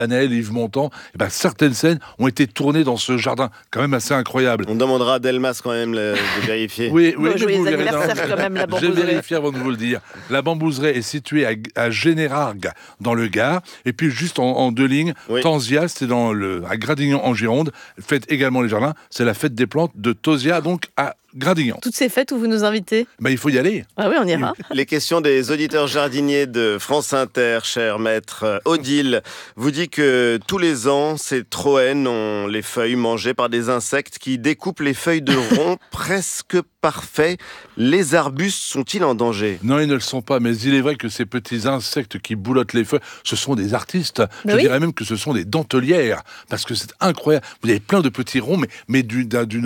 Anaël et Yves Montand, certaines scènes ont été tournées dans ce jardin, quand même assez incroyable. On demandera à Delmas quand même de vérifier. Oui, Bon, joyeux vous verrez, anniversaire quand même, la j'ai Bambouseraie. vérifié avant de vous le dire. La Bambouseraie est située à Générargues, dans le Gard, et puis juste en deux lignes, Tanzia, c'est à Gradignan en Gironde, fête également les jardins, c'est la fête des plantes de Tanzia, donc à Gradignan. Toutes ces fêtes où vous nous invitez? Il faut y aller. Ah oui, on ira. Les questions des auditeurs jardiniers de France Inter, cher maître Odile, vous dit que tous les ans, ces troènes ont les feuilles mangées par des insectes qui découpent les feuilles de rond presque parfaits. Les arbustes sont-ils en danger? Non, ils ne le sont pas, mais il est vrai que ces petits insectes qui boulottent les feuilles, ce sont des artistes. Je dirais même que ce sont des dentelières, parce que c'est incroyable. Vous avez plein de petits ronds, mais d'une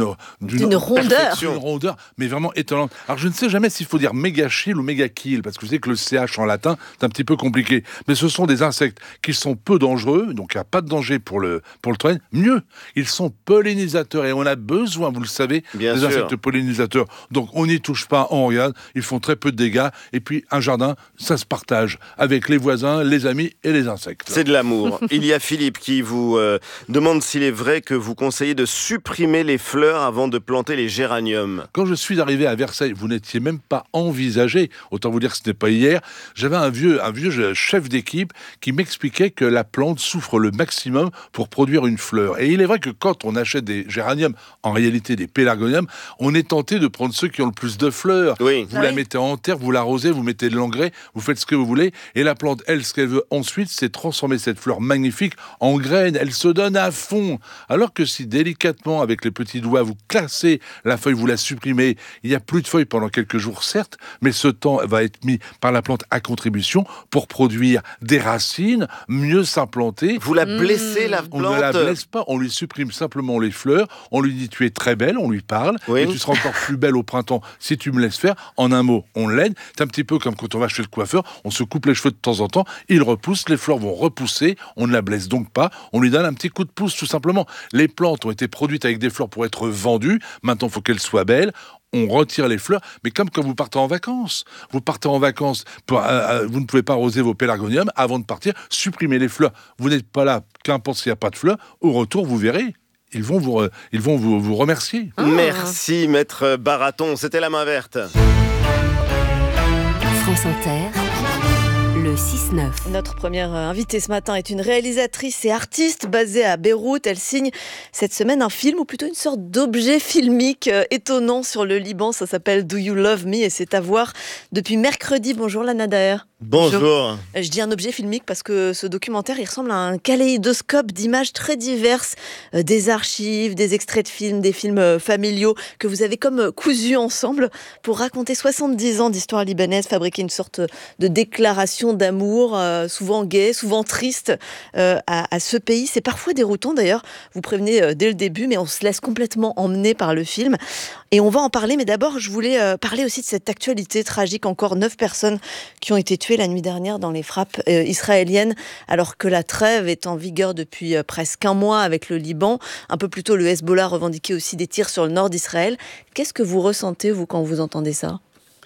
rondeur, mais vraiment étonnante. Alors je ne sais jamais s'il faut dire méga-chill ou méga-kill, parce que je sais que le CH en latin, c'est un petit peu compliqué. Mais ce sont des insectes qui sont peu dangereux, donc il n'y a pas de danger pour le traîne. Mieux, ils sont pollinisateurs et on a besoin, vous le savez, des insectes pollinisateurs. Donc on n'y touche pas, on regarde, ils font très peu de dégâts. Et puis un jardin, ça se partage avec les voisins, les amis et les insectes. C'est de l'amour. Il y a Philippe qui vous demande s'il est vrai que vous conseillez de supprimer les fleurs avant de planter les géraniums. Quand je suis arrivé à Versailles, vous n'étiez même pas envisagé, autant vous dire que ce n'est pas hier, j'avais un vieux chef d'équipe qui m'expliquait que la plante souffre le maximum pour produire une fleur. Et il est vrai que quand on achète des géraniums, en réalité des pélargoniums, on est tenté de prendre ceux qui ont le plus de fleurs. Oui. Vous la mettez en terre, vous l'arrosez, vous mettez de l'engrais, vous faites ce que vous voulez, et la plante, elle, ce qu'elle veut ensuite, c'est transformer cette fleur magnifique en graine. Elle se donne à fond. Alors que si délicatement, avec les petits doigts, vous classez la feuille, vous la supprimez, il n'y a plus de feuilles pendant quelques jours, certes, mais ce temps va être mis par la plante à contribution pour produire des racines, mieux s'implanter. Vous la blessez, la plante? On ne la blesse pas, on lui supprime simplement les fleurs, on lui dit tu es très belle, on lui parle, et tu seras encore plus belle au printemps si tu me laisses faire. En un mot, on l'aide. C'est un petit peu comme quand on va chez le coiffeur, on se coupe les cheveux de temps en temps, il repousse, les fleurs vont repousser, on ne la blesse donc pas, on lui donne un petit coup de pouce tout simplement. Les plantes ont été produites avec des fleurs pour être vendues, maintenant il faut qu'elles soient belles. On retire les fleurs, mais comme quand vous partez en vacances. Vous partez en vacances, vous ne pouvez pas arroser vos pélargoniums avant de partir, supprimez les fleurs. Vous n'êtes pas là, qu'importe s'il n'y a pas de fleurs, au retour, vous verrez. Ils vont vous remercier. Merci, maître Baraton. C'était la main verte. France Inter, le 6-9. Notre première invitée ce matin est une réalisatrice et artiste basée à Beyrouth. Elle signe cette semaine un film, ou plutôt une sorte d'objet filmique étonnant sur le Liban. Ça s'appelle Do You Love Me et c'est à voir depuis mercredi. Bonjour Lana Daher. Bonjour. Je dis un objet filmique parce que ce documentaire, il ressemble à un kaléidoscope d'images très diverses, des archives, des extraits de films, des films familiaux que vous avez comme cousus ensemble pour raconter 70 ans d'histoire libanaise, fabriquer une sorte de déclaration d'amour, souvent gay, souvent triste, à ce pays. C'est parfois déroutant d'ailleurs, vous prévenez dès le début, mais on se laisse complètement emmener par le film. Et on va en parler, mais d'abord, je voulais parler aussi de cette actualité tragique. Encore 9 personnes qui ont été tuées la nuit dernière dans les frappes israéliennes, alors que la trêve est en vigueur depuis presque un mois avec le Liban. Un peu plus tôt, le Hezbollah revendiquait aussi des tirs sur le nord d'Israël. Qu'est-ce que vous ressentez, vous, quand vous entendez ça ?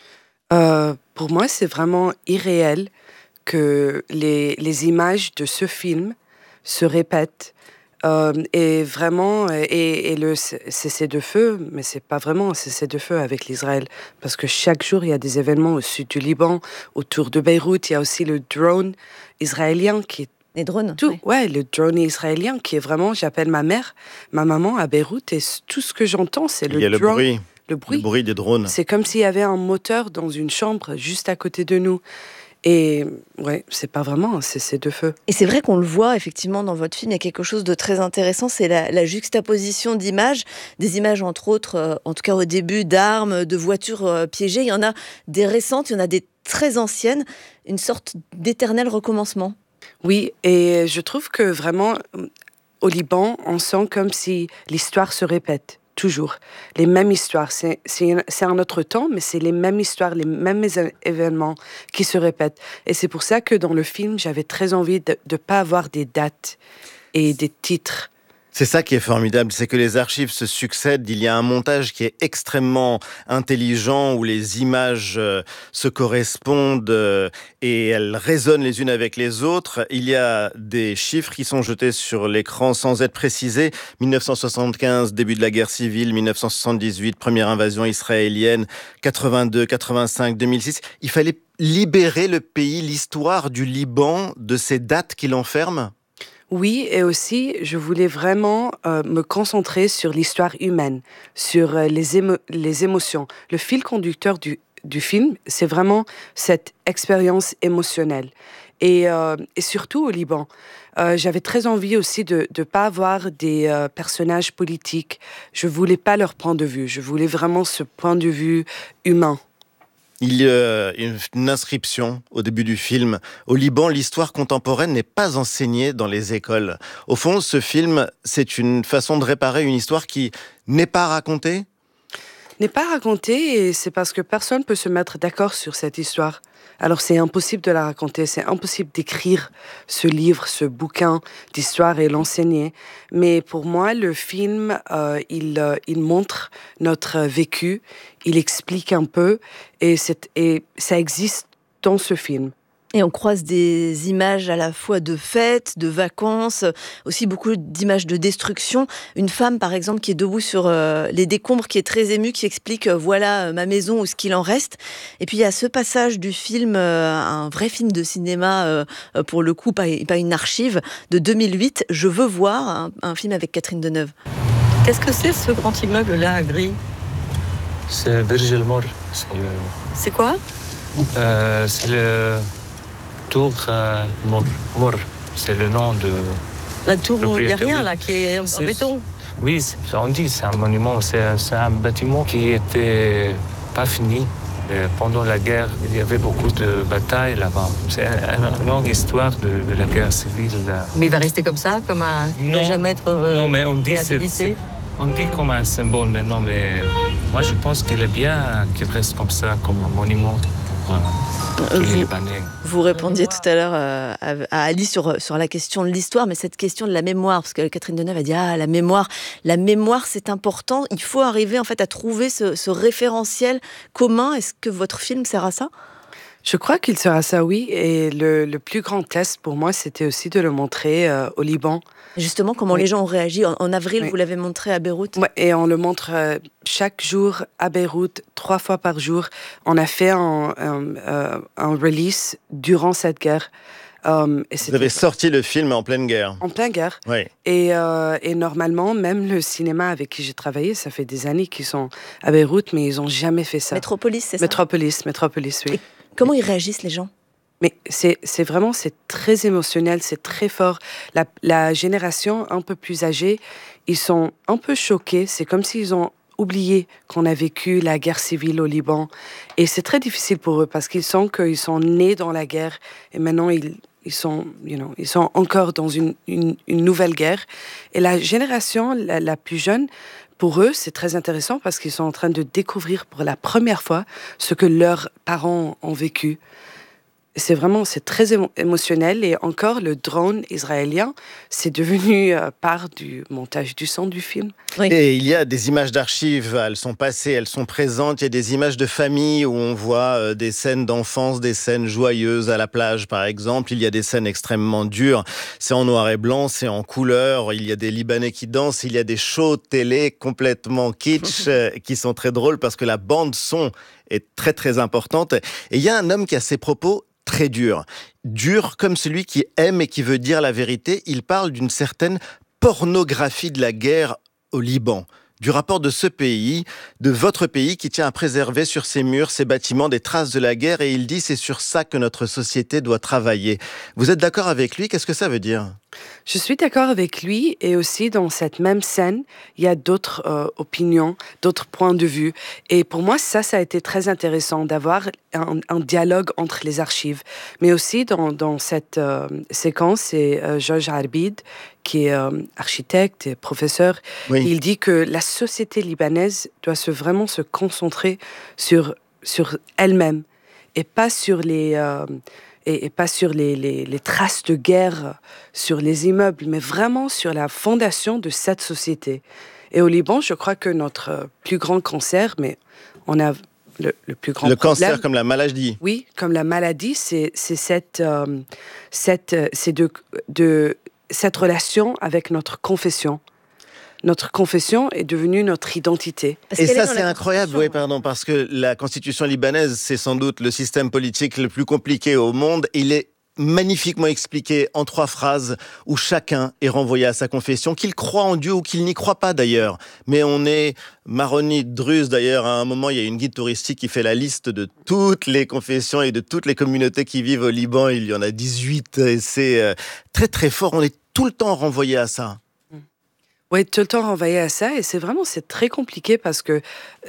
Pour moi, c'est vraiment irréel que les images de ce film se répètent. Et vraiment, et le cessez-le-feu, mais c'est pas vraiment un cessez-le-feu avec l'Israël, parce que chaque jour il y a des événements au sud du Liban, autour de Beyrouth. Il y a aussi le drone israélien qui est les drones. Le drone israélien qui est vraiment. J'appelle ma maman à Beyrouth, et tout ce que j'entends, c'est le drone. Le bruit des drones. C'est comme s'il y avait un moteur dans une chambre juste à côté de nous. Et c'est pas vraiment un cessez-le-feu. Et c'est vrai qu'on le voit effectivement dans votre film, il y a quelque chose de très intéressant, c'est la juxtaposition d'images, des images entre autres, en tout cas au début, d'armes, de voitures piégées. Il y en a des récentes, il y en a des très anciennes, une sorte d'éternel recommencement. Oui, et je trouve que vraiment, au Liban, on sent comme si l'histoire se répète. Toujours. Les mêmes histoires. C'est un autre temps, mais c'est les mêmes histoires, les mêmes événements qui se répètent. Et c'est pour ça que dans le film, j'avais très envie de ne pas avoir des dates et des titres. C'est ça qui est formidable, c'est que les archives se succèdent, il y a un montage qui est extrêmement intelligent, où les images se correspondent et elles résonnent les unes avec les autres. Il y a des chiffres qui sont jetés sur l'écran sans être précisés. 1975, début de la guerre civile, 1978, première invasion israélienne, 82, 85, 2006. Il fallait libérer le pays, l'histoire du Liban de ces dates qui l'enferment. Oui, et aussi, je voulais vraiment me concentrer sur l'histoire humaine, sur les émotions. Le fil conducteur du film, c'est vraiment cette expérience émotionnelle. Et surtout au Liban. J'avais très envie aussi de ne pas avoir des personnages politiques. Je ne voulais pas leur point de vue. Je voulais vraiment ce point de vue humain. Il y a une inscription au début du film. Au Liban, l'histoire contemporaine n'est pas enseignée dans les écoles. Au fond, ce film, c'est une façon de réparer une histoire qui n'est pas racontée ? N'est pas racontée, et c'est parce que personne ne peut se mettre d'accord sur cette histoire. Alors c'est impossible de la raconter, c'est impossible d'écrire ce livre, ce bouquin d'histoire et l'enseigner. Mais pour moi, le film, il montre notre vécu, il explique un peu, et ça existe dans ce film. Et on croise des images à la fois de fêtes, de vacances, aussi beaucoup d'images de destruction. Une femme, par exemple, qui est debout sur les décombres, qui est très émue, qui explique voilà ma maison ou ce qu'il en reste. Et puis il y a ce passage du film, un vrai film de cinéma, pour le coup, pas une archive, de 2008, Je veux voir, un film avec Catherine Deneuve. Qu'est-ce que c'est ce grand immeuble-là, gris ? C'est Burj El Mor. C'est quoi ? C'est le tour Mor. C'est le nom de... La tour où il n'y a rien, là, qui est en béton. Oui, on dit c'est un monument. C'est un bâtiment qui n'était pas fini. Pendant la guerre, il y avait beaucoup de batailles là-bas. C'est une longue histoire de la guerre civile. Mais il va rester comme ça, comme un... Ne jamais être non, mais on dit réhabilité. On dit comme un symbole maintenant, mais moi je pense qu'il est bien qu'il reste comme ça, comme un monument pour tous les Libanais. Vous répondiez tout à l'heure à Ali sur la question de l'histoire, mais cette question de la mémoire, parce que Catherine Deneuve a dit la mémoire c'est important, il faut arriver en fait à trouver ce référentiel commun. Est-ce que votre film sert à ça ? Je crois qu'il sera ça, oui. Et le plus grand test pour moi, c'était aussi de le montrer au Liban. Justement, comment les gens ont réagi. En avril, oui. Vous l'avez montré à Beyrouth. Ouais, et on le montre chaque jour à Beyrouth, 3 fois par jour. On a fait un release durant cette guerre. Vous avez sorti le film en pleine guerre. En pleine guerre. Oui. Et normalement, même le cinéma avec qui j'ai travaillé, ça fait des années qu'ils sont à Beyrouth, mais ils n'ont jamais fait ça. Métropolis, c'est ça ? Métropolis, oui. Et comment ils réagissent, les gens ? Mais c'est vraiment, c'est très émotionnel, c'est très fort. La génération un peu plus âgée, ils sont un peu choqués. C'est comme s'ils ont oublié qu'on a vécu la guerre civile au Liban. Et c'est très difficile pour eux parce qu'ils sentent qu'ils sont nés dans la guerre et maintenant ils sont encore dans une nouvelle guerre. Et la génération la plus jeune, pour eux, c'est très intéressant parce qu'ils sont en train de découvrir pour la première fois ce que leurs parents ont vécu. C'est très émotionnel, et encore le drone israélien, c'est devenu part du montage du son du film. Oui. Et il y a des images d'archives, elles sont passées, elles sont présentes. Il y a des images de famille où on voit des scènes d'enfance, des scènes joyeuses à la plage par exemple. Il y a des scènes extrêmement dures, c'est en noir et blanc, c'est en couleur. Il y a des Libanais qui dansent, il y a des shows télé complètement kitsch qui sont très drôles parce que la bande son est très très importante. Et il y a un homme qui a ses propos très dur comme celui qui aime et qui veut dire la vérité. Il parle d'une certaine pornographie de la guerre au Liban, du rapport de ce pays, de votre pays, qui tient à préserver sur ses murs, ses bâtiments, des traces de la guerre, et il dit c'est sur ça que notre société doit travailler. Vous êtes d'accord avec lui ? Qu'est-ce que ça veut dire ? Je suis d'accord avec lui, et aussi dans cette même scène, il y a d'autres opinions, d'autres points de vue. Et pour moi, ça a été très intéressant d'avoir un dialogue entre les archives. Mais aussi dans cette séquence, c'est Georges Arbid, qui est architecte et professeur. Oui. Il dit que la société libanaise doit vraiment se concentrer sur elle-même et pas sur et pas sur les traces de guerre sur les immeubles, mais vraiment sur la fondation de cette société. Et au Liban, je crois que notre plus grand cancer, mais on a le plus grand problème... Le cancer comme la maladie. Oui, comme la maladie, c'est cette relation avec notre confession. Notre confession est devenue notre identité. Et ça, c'est incroyable, oui, pardon, parce que la constitution libanaise, c'est sans doute le système politique le plus compliqué au monde. Il est magnifiquement expliqué en 3 phrases où chacun est renvoyé à sa confession, qu'il croit en Dieu ou qu'il n'y croit pas d'ailleurs. Mais on est maronite, druze d'ailleurs. À un moment, il y a une guide touristique qui fait la liste de toutes les confessions et de toutes les communautés qui vivent au Liban. Il y en a 18 et c'est très très fort. On est tout le temps renvoyé à ça. Oui, tout le temps renvoyé à ça. Et c'est très compliqué parce que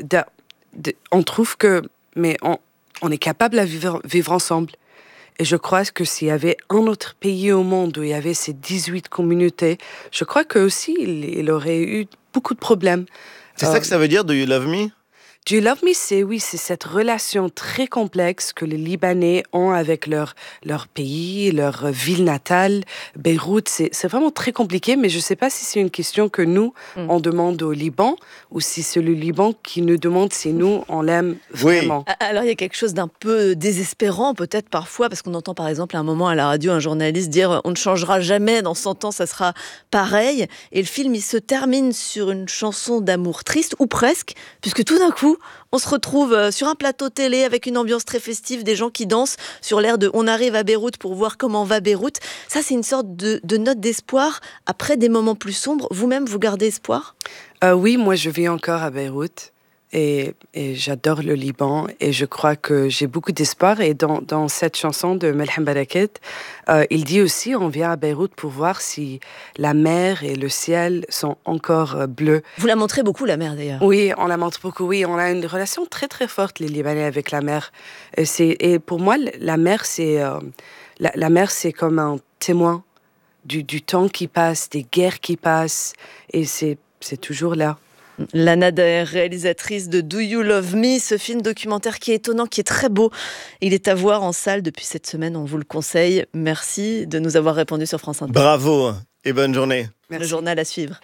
on trouve que... Mais on est capable de vivre ensemble. Et je crois que s'il y avait un autre pays au monde où il y avait ces 18 communautés, je crois qu'aussi il aurait eu beaucoup de problèmes. C'est ça que ça veut dire, Do You Love Me? Do You Love Me, c'est cette relation très complexe que les Libanais ont avec leur pays, leur ville natale. Beyrouth, c'est vraiment très compliqué, mais je ne sais pas si c'est une question que nous, on demande au Liban, ou si c'est le Liban qui nous demande si nous, on l'aime vraiment. Oui. Alors, il y a quelque chose d'un peu désespérant, peut-être parfois, parce qu'on entend par exemple à un moment à la radio un journaliste dire « on ne changera jamais, dans 100 ans, ça sera pareil ». Et le film, il se termine sur une chanson d'amour triste, ou presque, puisque tout d'un coup, on se retrouve sur un plateau télé avec une ambiance très festive, des gens qui dansent sur l'air de « on arrive à Beyrouth pour voir comment va Beyrouth ». Ça, c'est une sorte de note d'espoir après des moments plus sombres. Vous-même, vous gardez espoir ? Oui, moi, je vis encore à Beyrouth et j'adore le Liban et je crois que j'ai beaucoup d'espoir. Et dans cette chanson de Melhem Barakat, il dit aussi on vient à Beyrouth pour voir si la mer et le ciel sont encore bleus. Vous la montrez beaucoup, la mer, d'ailleurs. Oui, on la montre beaucoup. Oui, on a une relation très, très forte, les Libanais, avec la mer. Et pour moi, la mer, c'est comme un témoin du temps qui passe, des guerres qui passent. Et c'est toujours là. Lana Daher, réalisatrice de Do You Love Me, ce film documentaire qui est étonnant, qui est très beau. Il est à voir en salle depuis cette semaine, on vous le conseille. Merci de nous avoir répondu sur France Inter. Bravo et bonne journée. Merci. Le journal à suivre.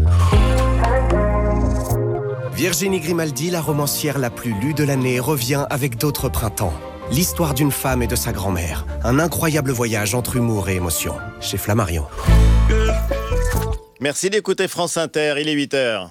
Virginie Grimaldi, la romancière la plus lue de l'année, revient avec d'autres printemps. L'histoire d'une femme et de sa grand-mère. Un incroyable voyage entre humour et émotion. Chez Flammarion. Merci d'écouter France Inter, il est 8h.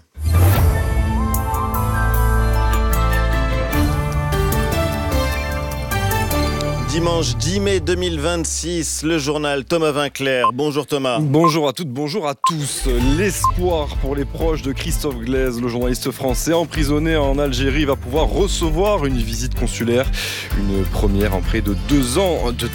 Dimanche 10 mai 2026, le journal Thomas Vinclair. Bonjour Thomas. Bonjour à toutes, bonjour à tous. L'espoir pour les proches de Christophe Glaise, le journaliste français emprisonné en Algérie, va pouvoir recevoir une visite consulaire. Une première en près de 2 ans de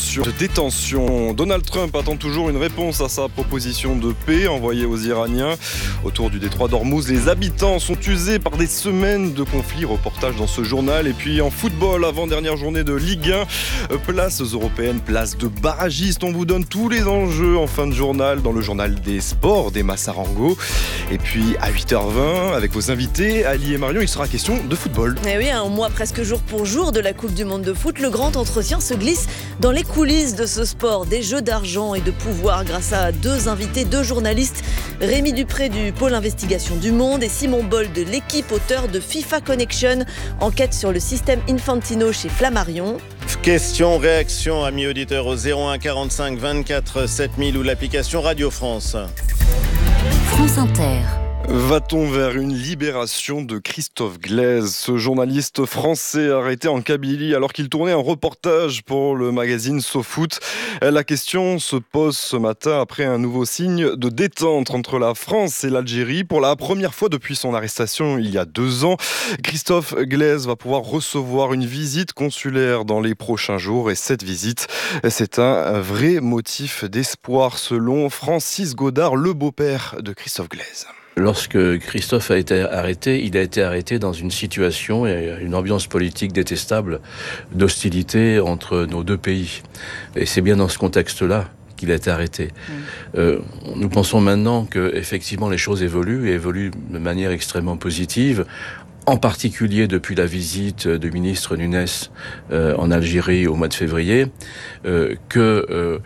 détention. Donald Trump attend toujours une réponse à sa proposition de paix envoyée aux Iraniens. Autour du détroit d'Ormuz, les habitants sont usés par des semaines de conflits. Reportage dans ce journal. Et puis en football, avant-dernière journée de Ligue 1. Places européennes, place de barragiste. On vous donne tous les enjeux en fin de journal dans le journal des sports d'Emma Sarango. Et puis à 8h20, avec vos invités, Ali et Marion, il sera question de football. Et oui, un mois presque jour pour jour de la Coupe du Monde de foot, le grand entretien se glisse dans les coulisses de ce sport, des jeux d'argent et de pouvoir grâce à 2 invités, 2 journalistes, Rémi Dupré du pôle investigation du Monde et Simon Boll de l'équipe, auteur de FIFA Connection, enquête sur le système Infantino chez Flammarion. Questions, réactions, amis auditeurs, au 01 45 24 7000 ou l'application Radio France. France Inter. Va-t-on vers une libération de Christophe Glaise, ce journaliste français arrêté en Kabylie alors qu'il tournait un reportage pour le magazine SoFoot? La question se pose ce matin après un nouveau signe de détente entre la France et l'Algérie. Pour la première fois depuis son arrestation il y a 2 ans, Christophe Glaise va pouvoir recevoir une visite consulaire dans les prochains jours. Et cette visite, c'est un vrai motif d'espoir selon Francis Godard, le beau-père de Christophe Glaise. Lorsque Christophe a été arrêté, il a été arrêté dans une situation et une ambiance politique détestable d'hostilité entre nos 2 pays. Et c'est bien dans ce contexte-là qu'il a été arrêté. Nous pensons maintenant que effectivement les choses évoluent de manière extrêmement positive. en particulier depuis la visite du ministre Nunes en Algérie au mois de février, que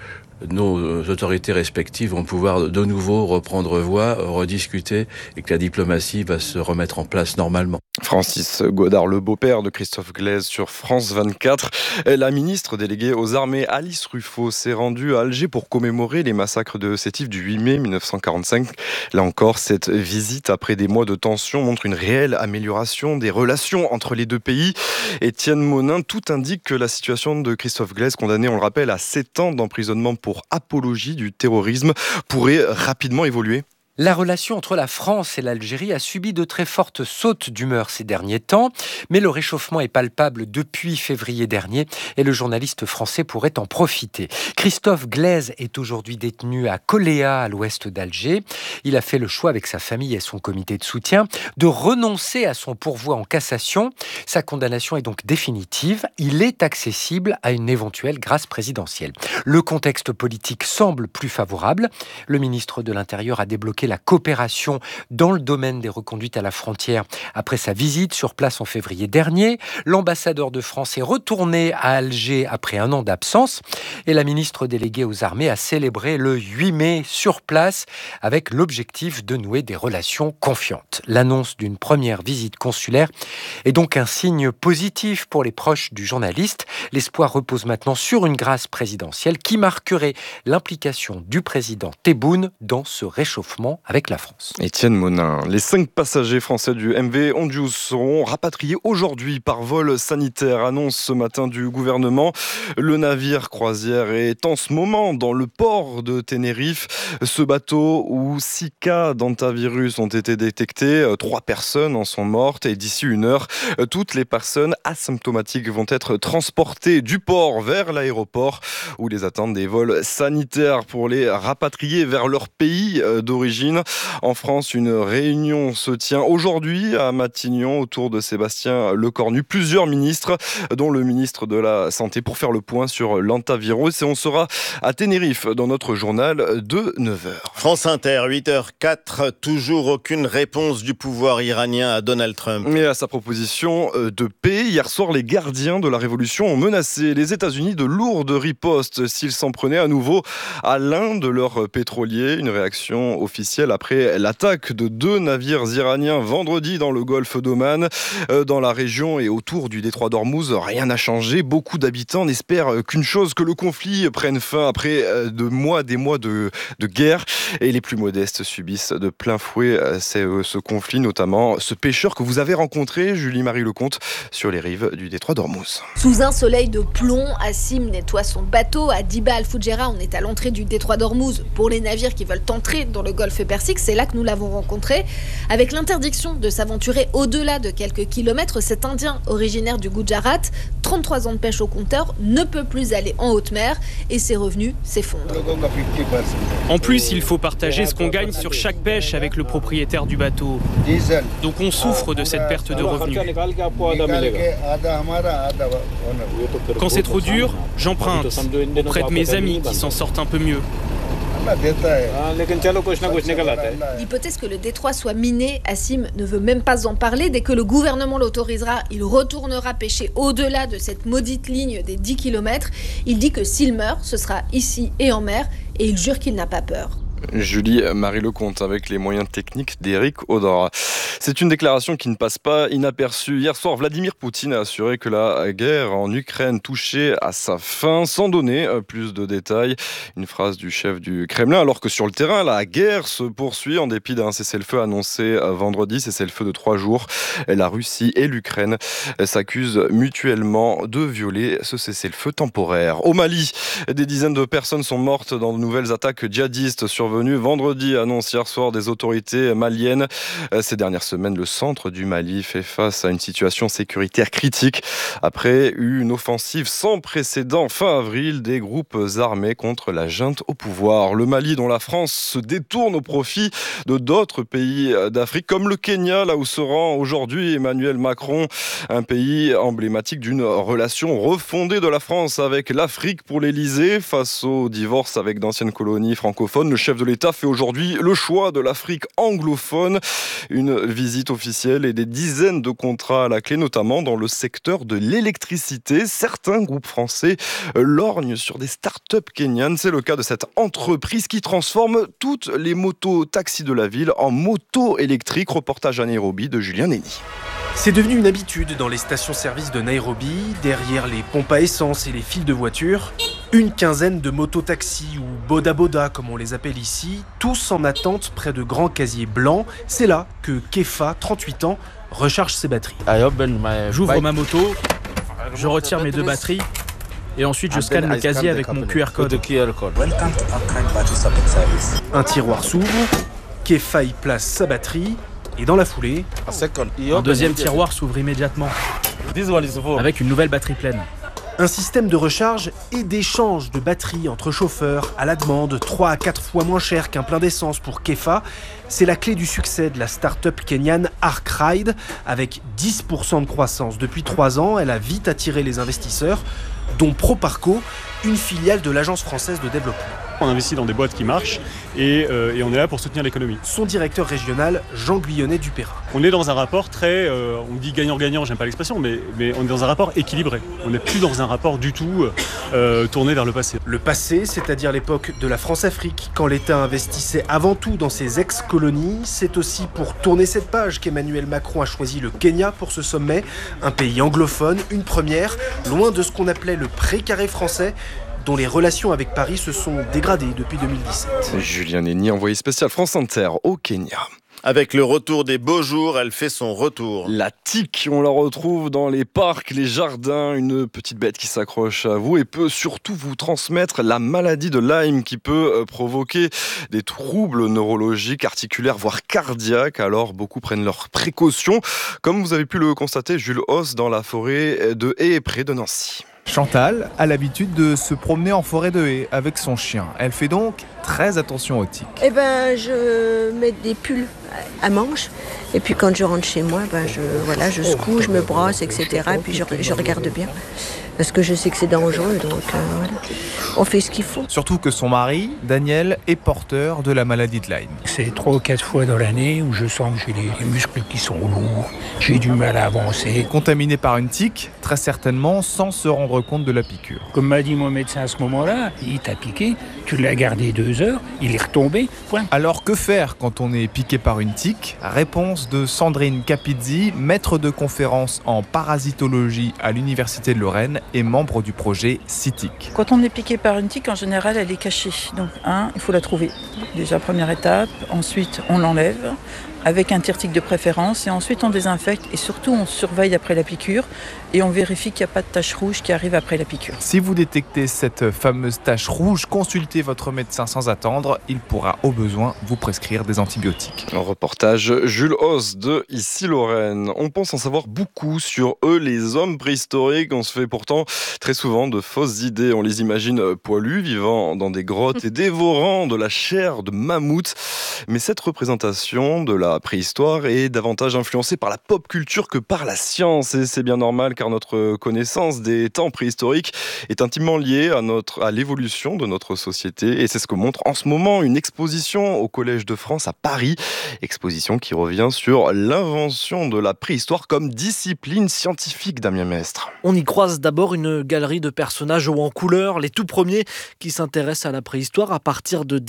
nos autorités respectives vont pouvoir de nouveau reprendre voie, rediscuter, et que la diplomatie va se remettre en place normalement. Francis Godard, le beau-père de Christophe Glaise sur France 24. La ministre déléguée aux armées, Alice Ruffo, s'est rendue à Alger pour commémorer les massacres de Sétif du 8 mai 1945. Là encore, cette visite, après des mois de tension, montre une réelle amélioration des relations entre les deux pays. Étienne Monin, tout indique que la situation de Christophe Glaise, condamné, on le rappelle, à 7 ans d'emprisonnement pour apologie du terrorisme, pourrait rapidement évoluer. La relation entre la France et l'Algérie a subi de très fortes sautes d'humeur ces derniers temps, mais le réchauffement est palpable depuis février dernier et le journaliste français pourrait en profiter. Christophe Glaise est aujourd'hui détenu à Koléa, à l'ouest d'Alger. Il a fait le choix avec sa famille et son comité de soutien de renoncer à son pourvoi en cassation. Sa condamnation est donc définitive. Il est accessible à une éventuelle grâce présidentielle. Le contexte politique semble plus favorable. Le ministre de l'Intérieur a débloqué la coopération dans le domaine des reconduites à la frontière après sa visite sur place en février dernier. L'ambassadeur de France est retourné à Alger après un an d'absence et la ministre déléguée aux armées a célébré le 8 mai sur place avec l'objectif de nouer des relations confiantes. L'annonce d'une première visite consulaire est donc un signe positif pour les proches du journaliste. L'espoir repose maintenant sur une grâce présidentielle qui marquerait l'implication du président Tebboune dans ce réchauffement avec la France. Étienne Monin, les 5 passagers français du MV Ondius seront rapatriés aujourd'hui par vol sanitaire, annonce ce matin du gouvernement. Le navire croisière est en ce moment dans le port de Tenerife. Ce bateau où 6 cas d'hantavirus ont été détectés, 3 personnes en sont mortes et d'ici 1 heure, toutes les personnes asymptomatiques vont être transportées du port vers l'aéroport où les attendent des vols sanitaires pour les rapatrier vers leur pays d'origine. En France, une réunion se tient aujourd'hui à Matignon autour de Sébastien Lecornu. Plusieurs ministres, dont le ministre de la Santé, pour faire le point sur l'hantavirus. Et on sera à Tenerife dans notre journal de 9h. France Inter, 8h04, toujours aucune réponse du pouvoir iranien à Donald Trump. Et à sa proposition de paix, hier soir, les gardiens de la révolution ont menacé les États-Unis de lourdes ripostes s'ils s'en prenaient à nouveau à l'un de leurs pétroliers. Une réaction officielle après l'attaque de 2 navires iraniens vendredi dans le golfe d'Oman. Dans la région et autour du détroit d'Ormuz, rien n'a changé. Beaucoup d'habitants n'espèrent qu'une chose, que le conflit prenne fin après des mois de guerre. Et les plus modestes subissent de plein fouet ce conflit, notamment ce pêcheur que vous avez rencontré, Julie-Marie Lecomte, sur les rives du détroit d'Ormuz. Sous un soleil de plomb, Hassim nettoie son bateau. À Diba Al-Foudjera, on est à l'entrée du détroit d'Ormuz pour les navires qui veulent entrer dans le golfe Persique. C'est là que nous l'avons rencontré. Avec l'interdiction de s'aventurer au-delà de quelques kilomètres, cet Indien originaire du Gujarat, 33 ans de pêche au compteur, ne peut plus aller en haute mer et ses revenus s'effondrent. En plus, il faut partager ce qu'on gagne sur chaque pêche avec le propriétaire du bateau. Donc on souffre de cette perte de revenus. Quand c'est trop dur, j'emprunte auprès de mes amis qui s'en sortent un peu mieux. L'hypothèse que le détroit soit miné, Hassim ne veut même pas en parler. Dès que le gouvernement l'autorisera, il retournera pêcher au-delà de cette maudite ligne des 10 km. Il dit que s'il meurt, ce sera ici et en mer, et il jure qu'il n'a pas peur. Julie-Marie Lecomte avec les moyens techniques d'Éric Audora. C'est une déclaration qui ne passe pas inaperçue. Hier soir, Vladimir Poutine a assuré que la guerre en Ukraine touchait à sa fin, sans donner plus de détails. Une phrase du chef du Kremlin, alors que sur le terrain, la guerre se poursuit en dépit d'un cessez-le-feu annoncé vendredi, cessez-le-feu de 3 jours. La Russie et l'Ukraine s'accusent mutuellement de violer ce cessez-le-feu temporaire. Au Mali, des dizaines de personnes sont mortes dans de nouvelles attaques djihadistes survenues vendredi, annonce hier soir des autorités maliennes. Ces dernières semaines, le centre du Mali fait face à une situation sécuritaire critique après une offensive sans précédent fin avril des groupes armés contre la junte au pouvoir. Le Mali, dont la France se détourne au profit de d'autres pays d'Afrique, comme le Kenya, là où se rend aujourd'hui Emmanuel Macron, un pays emblématique d'une relation refondée de la France avec l'Afrique pour l'Elysée. Face au divorce avec d'anciennes colonies francophones, le chef de l'État fait aujourd'hui le choix de l'Afrique anglophone. Une visite officielle et des dizaines de contrats à la clé, notamment dans le secteur de l'électricité. Certains groupes français lorgnent sur des start-up kenyanes. C'est le cas de cette entreprise qui transforme toutes les motos-taxis de la ville en motos électriques. Reportage à Nairobi de Julien Nenny. C'est devenu une habitude dans les stations-service de Nairobi, derrière les pompes à essence et les files de voitures. Une quinzaine de mototaxis ou boda-boda comme on les appelle ici, tous en attente près de grands casiers blancs. C'est là que Kefa, 38 ans, recharge ses batteries. J'ouvre ma moto, je retire mes 2 batteries et ensuite je scanne le casier avec mon QR code. Un tiroir s'ouvre, Kefa y place sa batterie et dans la foulée, un deuxième tiroir s'ouvre immédiatement avec une nouvelle batterie pleine. Un système de recharge et d'échange de batteries entre chauffeurs à la demande, 3 à 4 fois moins cher qu'un plein d'essence pour Kefa. C'est la clé du succès de la start-up kenyane ArcRide. Avec 10% de croissance depuis 3 ans, elle a vite attiré les investisseurs, dont Proparco, une filiale de l'Agence française de développement. On investit dans des boîtes qui marchent et on est là pour soutenir l'économie. Son directeur régional, Jean Guyonnet-Dupérin. On est dans un rapport très, on dit gagnant-gagnant, j'aime pas l'expression, mais on est dans un rapport équilibré. On n'est plus dans un rapport du tout tourné vers le passé. Le passé, c'est-à-dire l'époque de la France-Afrique, quand l'État investissait avant tout dans ses ex-colonies. C'est aussi pour tourner cette page qu'Emmanuel Macron a choisi le Kenya pour ce sommet. Un pays anglophone, une première, loin de ce qu'on appelait le précaré français, dont les relations avec Paris se sont dégradées depuis 2017. Julien Nenny, envoyé spécial France Inter au Kenya. Avec le retour des beaux jours, elle fait son retour. La tique, on la retrouve dans les parcs, les jardins, une petite bête qui s'accroche à vous et peut surtout vous transmettre la maladie de Lyme qui peut provoquer des troubles neurologiques, articulaires, voire cardiaques. Alors beaucoup prennent leurs précautions, comme vous avez pu le constater, Jules Hauss, dans la forêt de Haye près de Nancy. Chantal a l'habitude de se promener en forêt de Haye avec son chien. Elle fait donc très attention aux tiques. Je mets des pulls à manches et puis quand je rentre chez moi, je secoue, je me brosse, etc. Et puis je regarde bien parce que je sais que c'est dangereux, donc on fait ce qu'il faut. Surtout que son mari, Daniel, est porteur de la maladie de Lyme. C'est 3 ou 4 fois dans l'année où je sens que j'ai les muscles qui sont lourds, j'ai du mal à avancer. Contaminé par une tique, très certainement sans se rendre compte de la piqûre. Comme m'a dit mon médecin à ce moment-là, il t'a piqué, tu l'as gardé 2 heures, il est retombé, point. Alors que faire quand on est piqué par une tique ? Réponse de Sandrine Capizzi, maître de conférence en parasitologie à l'Université de Lorraine et membre du projet CITIC. Quand on est piqué par une tique, en général, elle est cachée. Donc, il faut la trouver. Déjà, première étape. Ensuite, on l'enlève avec un tire-tique de préférence. Et ensuite, on désinfecte. Et surtout, on surveille après la piqûre. Et on vérifie qu'il n'y a pas de tache rouge qui arrive après la piqûre. Si vous détectez cette fameuse tache rouge, consultez votre médecin sans attendre. Il pourra au besoin vous prescrire des antibiotiques. Un reportage Jules Hauss de Issy-Lorraine. On pense en savoir beaucoup sur eux, les hommes préhistoriques. On se fait pourtant très souvent de fausses idées. On les imagine poilus, vivant dans des grottes et dévorant de la chair de mammouth. Mais cette représentation de la préhistoire est davantage influencée par la pop culture que par la science. Et c'est bien normal car notre connaissance des temps préhistoriques est intimement liée à l'évolution de notre société. Et c'est ce que montre en ce moment une exposition au Collège de France à Paris. Exposition qui revient sur l'invention de la préhistoire comme discipline scientifique, Damien Mestre. On y croise d'abord une galerie de personnages hauts en couleur, les tout premiers qui s'intéressent à la préhistoire à partir de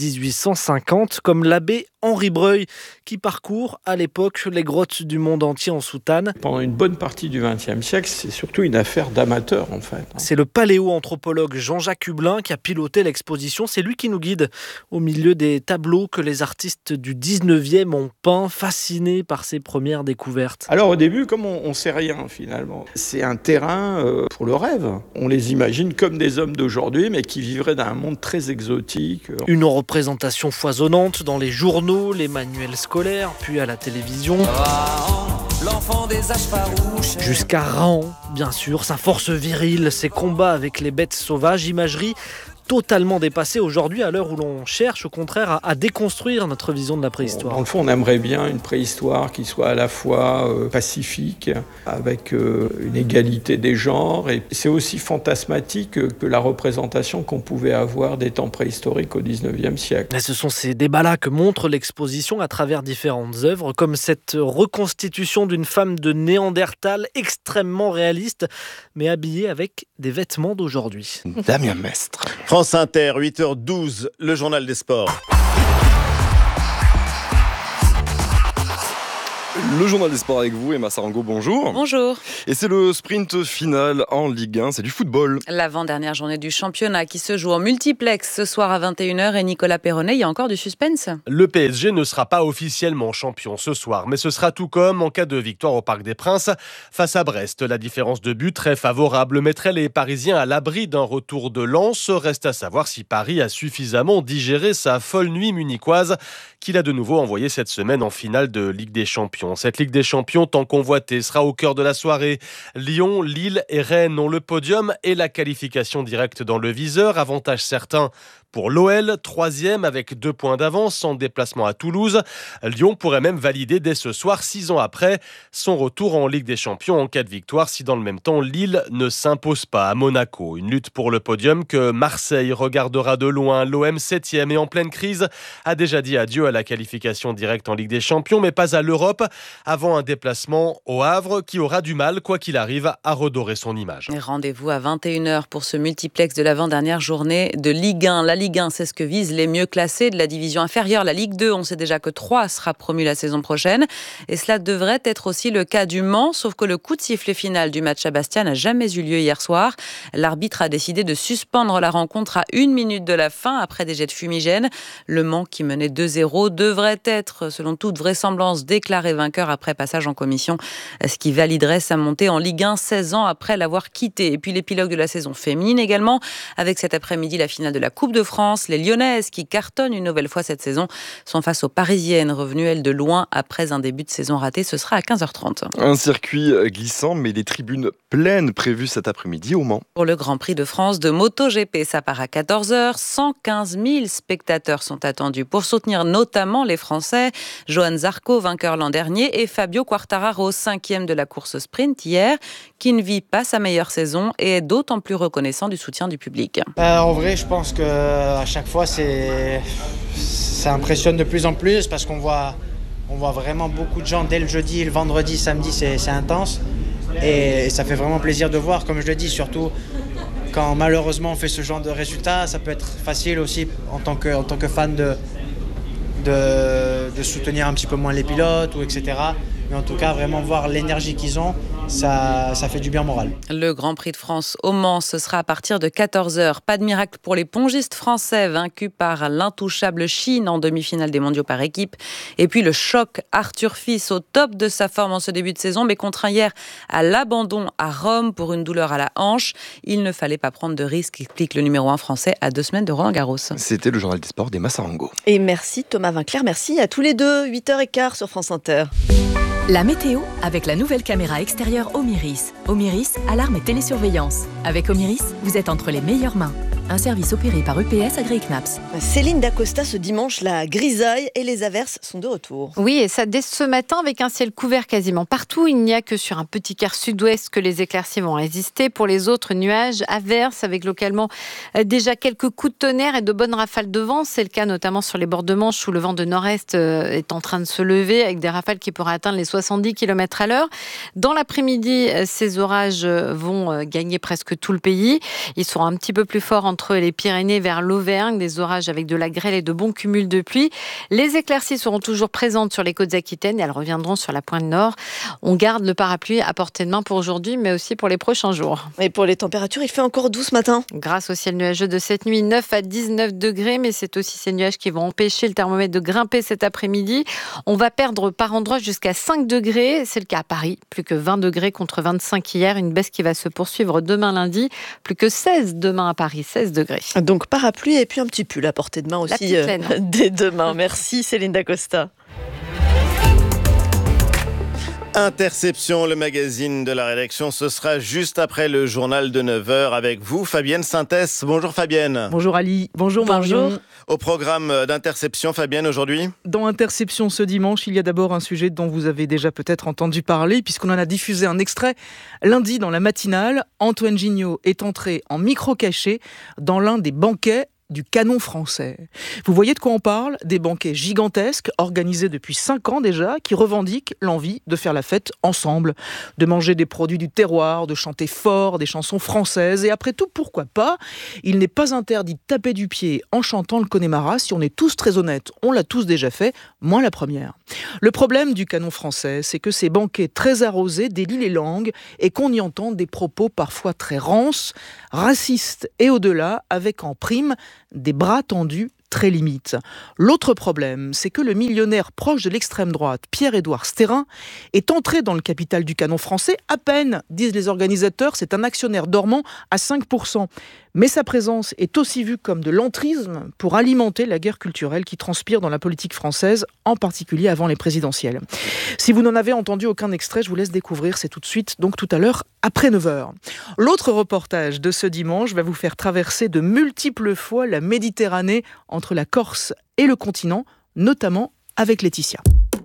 1850, comme l'abbé Henri Breuil, qui parcourt à l'époque les grottes du monde entier en soutane. Pendant une bonne partie du XXe siècle, c'est surtout une affaire d'amateurs en fait. C'est le paléo-anthropologue Jean-Jacques Hublin qui a piloté l'exposition. C'est lui qui nous guide au milieu des tableaux que les artistes du 19e ont peints, fascinés par ces premières découvertes. Alors au début, comme on ne sait rien finalement, c'est un terrain pour le rêve. On les imagine comme des hommes d'aujourd'hui, mais qui vivraient dans un monde très exotique. Une représentation foisonnante dans les journaux, les manuels scolaires, puis à la télévision. L'enfant des âges farouches. Jusqu'à Rahan, bien sûr, sa force virile, ses combats avec les bêtes sauvages, imagerie totalement dépassé aujourd'hui à l'heure où l'on cherche au contraire à déconstruire notre vision de la préhistoire. Dans le fond, on aimerait bien une préhistoire qui soit à la fois pacifique, avec une égalité des genres. Et c'est aussi fantasmatique que la représentation qu'on pouvait avoir des temps préhistoriques au 19e siècle. Et ce sont ces débats-là que montre l'exposition à travers différentes œuvres, comme cette reconstitution d'une femme de Néandertal extrêmement réaliste, mais habillée avec des vêtements d'aujourd'hui. Damien Mestre. France Inter, 8h12, le journal des sports. Le journal des sports avec vous, Emma Sarango, bonjour. Bonjour. Et c'est le sprint final en Ligue 1, c'est du football. L'avant-dernière journée du championnat qui se joue en multiplex ce soir à 21h et Nicolas Perronnet, il y a encore du suspense. Le PSG ne sera pas officiellement champion ce soir, mais ce sera tout comme en cas de victoire au Parc des Princes face à Brest. La différence de but très favorable mettrait les Parisiens à l'abri d'un retour de Lens. Reste à savoir si Paris a suffisamment digéré sa folle nuit munichoise qu'il a de nouveau envoyée cette semaine en finale de Ligue des Champions. Cette Ligue des Champions, tant convoitée, sera au cœur de la soirée. Lyon, Lille et Rennes ont le podium et la qualification directe dans le viseur. Avantage certain pour l'OL, 3e avec 2 points d'avance en déplacement à Toulouse. Lyon pourrait même valider dès ce soir, 6 ans après, son retour en Ligue des Champions en cas de victoire si dans le même temps Lille ne s'impose pas à Monaco. Une lutte pour le podium que Marseille regardera de loin. L'OM 7e et en pleine crise a déjà dit adieu à la qualification directe en Ligue des Champions, mais pas à l'Europe, avant un déplacement au Havre qui aura du mal, quoi qu'il arrive, à redorer son image. Et rendez-vous à 21h pour ce multiplex de l'avant-dernière journée de Ligue 1. La Ligue 1, c'est ce que visent les mieux classés de la division inférieure. La Ligue 2, on sait déjà que 3 sera promu la saison prochaine. Et cela devrait être aussi le cas du Mans, sauf que le coup de sifflet final du match à Bastia n'a jamais eu lieu hier soir. L'arbitre a décidé de suspendre la rencontre à 1 minute de la fin après des jets de fumigène. Le Mans, qui menait 2-0, devrait être, selon toute vraisemblance, déclaré vainqueur après passage en commission, ce qui validerait sa montée en Ligue 1 16 ans après l'avoir quitté. Et puis l'épilogue de la saison féminine également, avec cet après-midi la finale de la Coupe de France. Les Lyonnaises, qui cartonnent une nouvelle fois cette saison, sont face aux Parisiennes, revenues elles de loin après un début de saison raté. Ce sera à 15h30. Un circuit glissant, mais des tribunes pleines prévues cet après-midi au Mans. Pour le Grand Prix de France de MotoGP, ça part à 14h. 115 000 spectateurs sont attendus pour soutenir notamment les Français. Johan Zarco, vainqueur l'an dernier, et Fabio Quartararo, 5e de la course sprint hier, qui ne vit pas sa meilleure saison et est d'autant plus reconnaissant du soutien du public. En vrai, je pense qu'à chaque fois, ça impressionne de plus en plus parce qu'on voit vraiment beaucoup de gens dès le jeudi, le vendredi, samedi, c'est intense. Et ça fait vraiment plaisir de voir, comme je le dis, surtout quand malheureusement on fait ce genre de résultats. Ça peut être facile aussi en tant que fan de soutenir un petit peu moins les pilotes, etc. Mais en tout cas, vraiment voir l'énergie qu'ils ont, ça fait du bien moral. Le Grand Prix de France au Mans, ce sera à partir de 14h. Pas de miracle pour les pongistes français, vaincus par l'intouchable Chine en demi-finale des mondiaux par équipe. Et puis le choc, Arthur Fils au top de sa forme en ce début de saison, mais contraint hier à l'abandon à Rome pour une douleur à la hanche. Il ne fallait pas prendre de risques, explique le numéro 1 français à 2 semaines de Roland-Garros. C'était le journal des sports d'Emma Sarango. Et merci Thomas Vinclair, merci à tous les deux, 8h15 sur France Inter. La météo avec la nouvelle caméra extérieure Omiris. Omiris, alarme et télésurveillance. Avec Omiris, vous êtes entre les meilleures mains. Un service opéré par UPS AgriKnaps. Céline Dacosta, ce dimanche, la grisaille et les averses sont de retour. Oui, et ça dès ce matin avec un ciel couvert quasiment partout. Il n'y a que sur un petit quart sud-ouest que les éclaircies vont résister. Pour les autres, nuages, averses avec localement déjà quelques coups de tonnerre et de bonnes rafales de vent. C'est le cas notamment sur les bords de Manche où le vent de nord-est est en train de se lever avec des rafales qui pourraient atteindre les 70 km/h. Dans l'après-midi, ces orages vont gagner presque tout le pays. Ils seront un petit peu plus forts entre les Pyrénées vers l'Auvergne, des orages avec de la grêle et de bons cumuls de pluie. Les éclaircies seront toujours présentes sur les côtes aquitaines et elles reviendront sur la pointe nord. On garde le parapluie à portée de main pour aujourd'hui, mais aussi pour les prochains jours. Et pour les températures, il fait encore doux ce matin. Grâce au ciel nuageux de cette nuit, 9 à 19 degrés, mais c'est aussi ces nuages qui vont empêcher le thermomètre de grimper cet après-midi. On va perdre par endroits jusqu'à 5 degrés. C'est le cas à Paris, plus que 20 degrés contre 25 hier. Une baisse qui va se poursuivre demain lundi. Plus que 16 demain à Paris, 16 degrés. Donc parapluie et puis un petit pull à portée de main aussi dès demain. Merci Céline Dacosta. Interception, le magazine de la rédaction, ce sera juste après le journal de 9h avec vous, Fabienne Sintès. Bonjour Fabienne. Bonjour Ali, bonjour Marion. Au programme d'Interception, Fabienne, aujourd'hui ? Dans Interception ce dimanche, il y a d'abord un sujet dont vous avez déjà peut-être entendu parler, puisqu'on en a diffusé un extrait lundi dans la matinale. Antoine Gignot est entré en micro-caché dans l'un des banquets du Canon français. Vous voyez de quoi on parle ? Des banquets gigantesques, organisés depuis 5 ans déjà, qui revendiquent l'envie de faire la fête ensemble, de manger des produits du terroir, de chanter fort des chansons françaises. Et après tout, pourquoi pas ? Il n'est pas interdit de taper du pied en chantant le Connemara. Si on est tous très honnêtes, on l'a tous déjà fait, moins la première. Le problème du Canon français, c'est que ces banquets très arrosés délient les langues et qu'on y entend des propos parfois très rances, racistes et au-delà, avec en prime des bras tendus très limites. L'autre problème, c'est que le millionnaire proche de l'extrême droite, Pierre-Édouard Stérin, est entré dans le capital du Canon français à peine, disent les organisateurs, c'est un actionnaire dormant à 5%. Mais sa présence est aussi vue comme de l'entrisme pour alimenter la guerre culturelle qui transpire dans la politique française, en particulier avant les présidentielles. Si vous n'en avez entendu aucun extrait, je vous laisse découvrir, c'est tout de suite, donc tout à l'heure, après 9h. L'autre reportage de ce dimanche va vous faire traverser de multiples fois la Méditerranée entre la Corse et le continent, notamment avec Laetitia.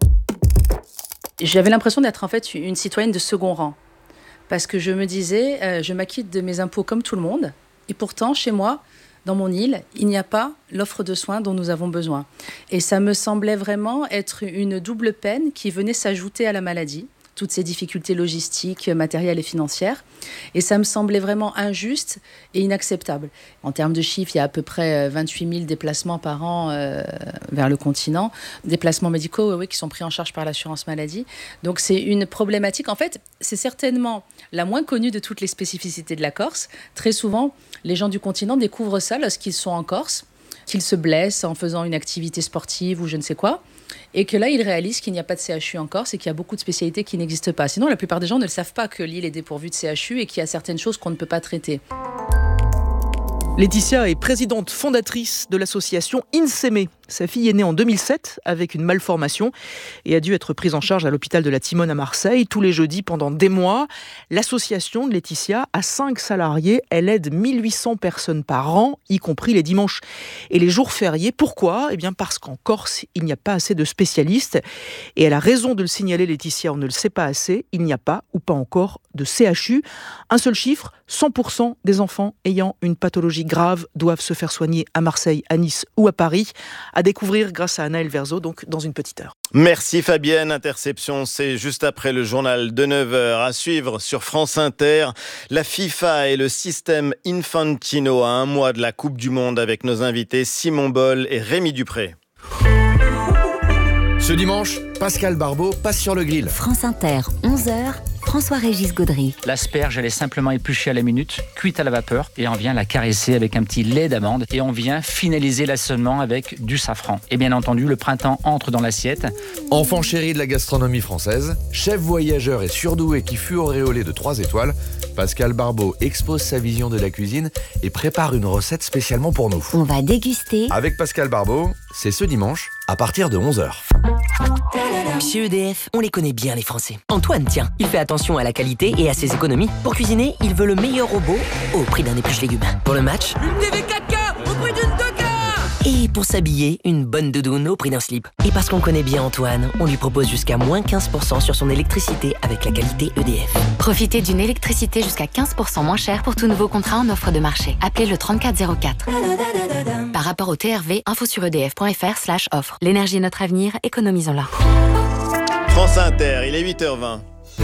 J'avais l'impression d'être en fait une citoyenne de second rang. Parce que je me disais, je m'acquitte de mes impôts comme tout le monde. Et pourtant, chez moi, dans mon île, il n'y a pas l'offre de soins dont nous avons besoin. Et ça me semblait vraiment être une double peine qui venait s'ajouter à la maladie. Toutes ces difficultés logistiques, matérielles et financières. Et ça me semblait vraiment injuste et inacceptable. En termes de chiffres, il y a à peu près 28 000 déplacements par an vers le continent. Déplacements médicaux, oui, qui sont pris en charge par l'assurance maladie. Donc c'est une problématique. En fait, c'est certainement la moins connue de toutes les spécificités de la Corse. Très souvent, les gens du continent découvrent ça lorsqu'ils sont en Corse, qu'ils se blessent en faisant une activité sportive ou je ne sais quoi. Et que là, ils réalisent qu'il n'y a pas de CHU en Corse et qu'il y a beaucoup de spécialités qui n'existent pas. Sinon, la plupart des gens ne le savent pas que l'île est dépourvue de CHU et qu'il y a certaines choses qu'on ne peut pas traiter. Laetitia est présidente fondatrice de l'association INSEME. Sa fille est née en 2007 avec une malformation et a dû être prise en charge à l'hôpital de la Timone à Marseille tous les jeudis pendant des mois. L'association de Laetitia a 5 salariés. Elle aide 1800 personnes par an, y compris les dimanches et les jours fériés. Pourquoi ? Eh bien parce qu'en Corse, il n'y a pas assez de spécialistes. Et elle a raison de le signaler, Laetitia, on ne le sait pas assez. Il n'y a pas ou pas encore de CHU. Un seul chiffre, 100% des enfants ayant une pathologie grave doivent se faire soigner à Marseille, à Nice ou à Paris. À découvrir grâce à Anaël Verzo, donc dans une petite heure. Merci Fabienne. Interception, c'est juste après le journal de 9h. À suivre sur France Inter, la FIFA et le système Infantino à 1 mois de la Coupe du Monde avec nos invités Simon Boll et Rémi Dupré. Ce dimanche, Pascal Barbeau passe sur le grill. France Inter, 11h. François-Régis Gaudry. L'asperge, elle est simplement épluchée à la minute, cuite à la vapeur, et on vient la caresser avec un petit lait d'amande, et on vient finaliser l'assaisonnement avec du safran. Et bien entendu, le printemps entre dans l'assiette. Enfant chéri de la gastronomie française, chef voyageur et surdoué qui fut auréolé de 3 étoiles, Pascal Barbeau expose sa vision de la cuisine et prépare une recette spécialement pour nous. On va déguster. Avec Pascal Barbeau, c'est ce dimanche, à partir de 11h. Chez EDF, on les connaît bien les Français. Antoine, tiens, il fait attention à la qualité et à ses économies. Pour cuisiner, il veut le meilleur robot au prix d'un épluche-légumes. Pour le match, une TV 4K au prix d'une 2K. Et pour s'habiller, une bonne doudoune au prix d'un slip. Et parce qu'on connaît bien Antoine, on lui propose jusqu'à moins 15% sur son électricité avec la qualité EDF. Profitez d'une électricité jusqu'à 15% moins chère pour tout nouveau contrat en offre de marché. Appelez le 3404. Par rapport au TRV, info sur edf.fr/offre. L'énergie est notre avenir, économisons-la. France Inter, il est 8h20.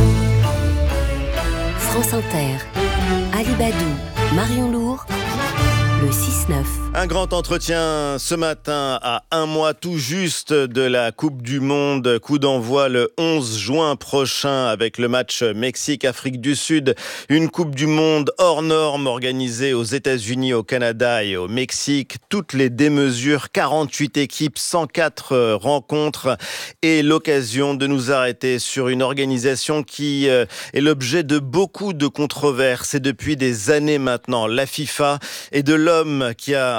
France Inter, Ali Badou, Marion Lourd, le 6-9. Un grand entretien ce matin à 1 mois tout juste de la Coupe du Monde. Coup d'envoi le 11 juin prochain avec le match Mexique-Afrique du Sud. Une Coupe du Monde hors norme organisée aux États-Unis, au Canada et au Mexique. Toutes les démesures, 48 équipes, 104 rencontres et l'occasion de nous arrêter sur une organisation qui est l'objet de beaucoup de controverses et depuis des années maintenant. La FIFA et de l'homme qui a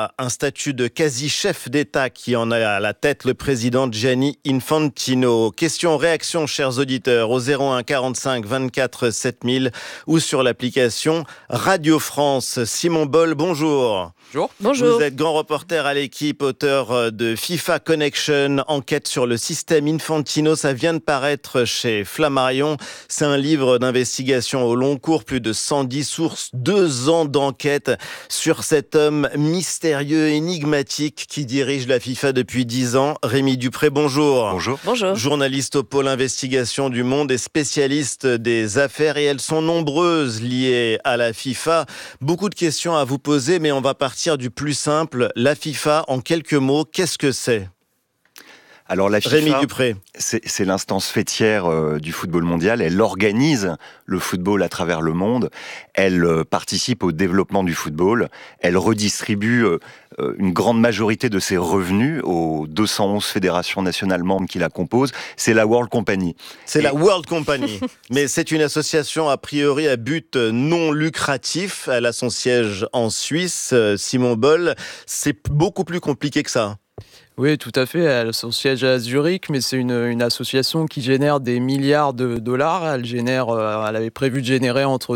a un statut de quasi-chef d'État qui en a à la tête le président Gianni Infantino. Réaction, chers auditeurs, au 01 45 24 7000 ou sur l'application Radio France. Simon Boll, bonjour. Bonjour. Vous êtes grand reporter à l'équipe, auteur de FIFA Connection, enquête sur le système Infantino. Ça vient de paraître chez Flammarion. C'est un livre d'investigation au long cours, plus de 110 sources, 2 ans d'enquête sur cet homme mystérieux, énigmatique qui dirige la FIFA depuis 10 ans. Rémi Dupré, bonjour. Bonjour. Journaliste au pôle investigation du Monde et spécialiste des affaires, et elles sont nombreuses liées à la FIFA. Beaucoup de questions à vous poser, mais on va partir du plus simple. La FIFA, en quelques mots, qu'est-ce que c'est ? Alors la FIFA, Rémi Dupré. C'est l'instance fêtière du football mondial. Elle organise le football à travers le monde. Elle participe au développement du football. Elle redistribue une grande majorité de ses revenus aux 211 fédérations nationales membres qui la composent. C'est la World Company. La World Company. Mais c'est une association a priori à but non lucratif. Elle a son siège en Suisse. Simon Boll, c'est beaucoup plus compliqué que ça. Oui, tout à fait. Elle a son siège à Zurich, mais c'est une association qui génère des milliards de dollars. Elle avait prévu de générer entre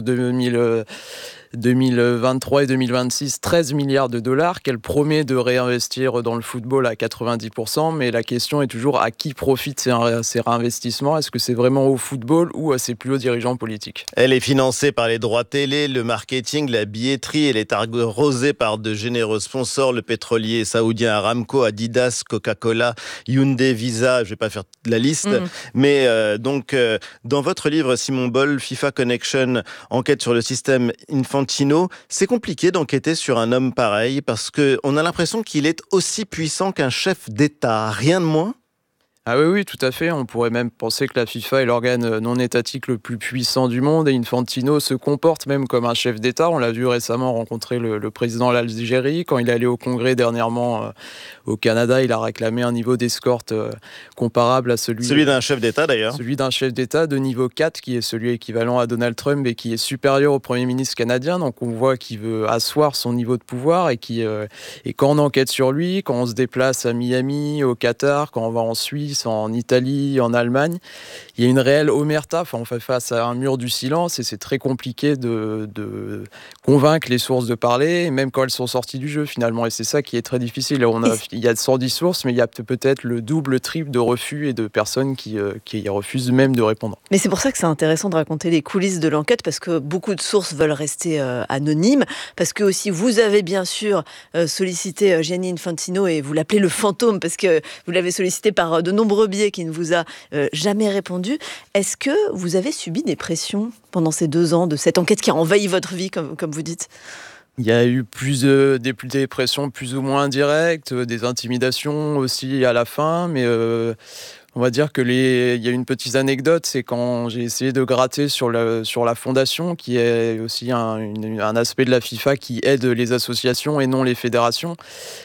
2023 et 2026 13 milliards de dollars qu'elle promet de réinvestir dans le football à 90%. Mais la question est toujours à qui profitent ces réinvestissements ? Est-ce que c'est vraiment au football ou à ses plus hauts dirigeants politiques ? Elle est financée par les droits télé, le marketing, la billetterie. Elle est arrosée par de généreux sponsors, le pétrolier saoudien Aramco, Adidas, Coca-Cola, Hyundai, Visa. Je ne vais pas faire la liste. Mais dans votre livre, Simon Boll, FIFA Connection, enquête sur le système Infantino, c'est compliqué d'enquêter sur un homme pareil parce qu'on a l'impression qu'il est aussi puissant qu'un chef d'État, rien de moins. Ah oui, tout à fait. On pourrait même penser que la FIFA est l'organe non étatique le plus puissant du monde et Infantino se comporte même comme un chef d'État. On l'a vu récemment rencontrer le président de l'Algérie. Quand il est allé au Congrès dernièrement au Canada, il a réclamé un niveau d'escorte comparable à celui d'un chef d'État d'ailleurs. Celui d'un chef d'État de niveau 4 qui est celui équivalent à Donald Trump et qui est supérieur au Premier ministre canadien. Donc on voit qu'il veut asseoir son niveau de pouvoir et quand on enquête sur lui, quand on se déplace à Miami, au Qatar, quand on va en Suisse, en Italie, en Allemagne, il y a une réelle omerta. On fait face à un mur du silence et c'est très compliqué de convaincre les sources de parler, même quand elles sont sorties du jeu finalement. Et c'est ça qui est très difficile. Il y a 110 sources, mais il y a peut-être le double, triple de refus et de personnes qui refusent même de répondre. Mais c'est pour ça que c'est intéressant de raconter les coulisses de l'enquête, parce que beaucoup de sources veulent rester anonymes, parce que aussi vous avez bien sûr sollicité Gianni Infantino et vous l'appelez le fantôme, parce que vous l'avez sollicité par de nombreux biais qui ne vous a jamais répondu. Est-ce que vous avez subi des pressions pendant ces 2 ans de cette enquête qui a envahi votre vie, comme vous dites ? Il y a eu des pressions plus ou moins directes, des intimidations aussi à la fin, mais on va dire il y a une petite anecdote, c'est quand j'ai essayé de gratter sur la fondation, qui est aussi un aspect de la FIFA qui aide les associations et non les fédérations.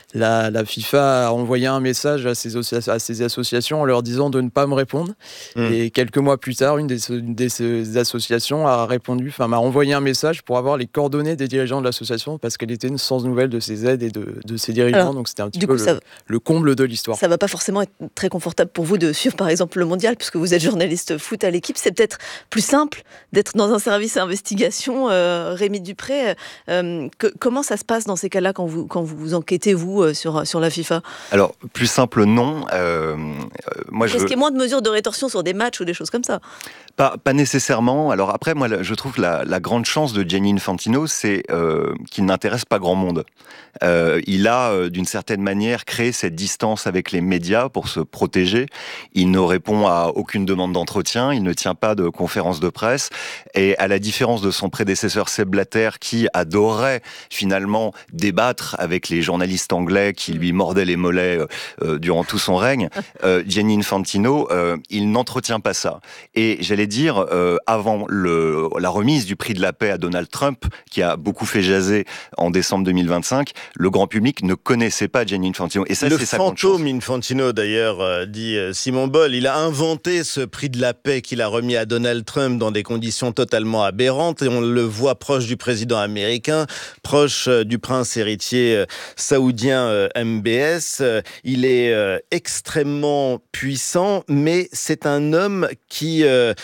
La FIFA a envoyé un message à ces associations en leur disant de ne pas me répondre. Et quelques mois plus tard, une des associations m'a envoyé un message pour avoir les coordonnées des dirigeants de l'association parce qu'elle était sans nouvelles de ses aides et de ses dirigeants. Alors, donc c'était un petit peu le comble de l'histoire. Ça ne va pas forcément être très confortable pour vous de suivre par exemple le mondial, puisque vous êtes journaliste foot à l'équipe. C'est peut-être plus simple d'être dans un service d'investigation. Rémi Dupré, comment ça se passe dans ces cas-là quand vous enquêtez, vous, sur la FIFA ? Alors, plus simple, non. Est-ce qu'il y a moins de mesures de rétorsion sur des matchs ou des choses comme ça ? Pas nécessairement. Alors après, moi, je trouve que la grande chance de Gianni Infantino, c'est qu'il n'intéresse pas grand monde. Il a, d'une certaine manière, créé cette distance avec les médias pour se protéger. Il ne répond à aucune demande d'entretien, il ne tient pas de conférence de presse. Et à la différence de son prédécesseur Sepp Blatter, qui adorait finalement débattre avec les journalistes anglais qui lui mordaient les mollets durant tout son règne, Gianni Infantino, il n'entretient pas ça. Et j'allais dire, avant la remise du prix de la paix à Donald Trump, qui a beaucoup fait jaser en décembre 2025, le grand public ne connaissait pas Gianni Infantino. Et ça, c'est sa grande chance. Le fantôme Infantino, d'ailleurs, dit Simon Simon Boll, il a inventé ce prix de la paix qu'il a remis à Donald Trump dans des conditions totalement aberrantes et on le voit proche du président américain, proche du prince héritier saoudien MBS. Il est extrêmement puissant, mais c'est un homme qui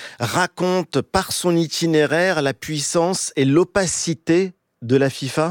raconte par son itinéraire la puissance et l'opacité de la FIFA.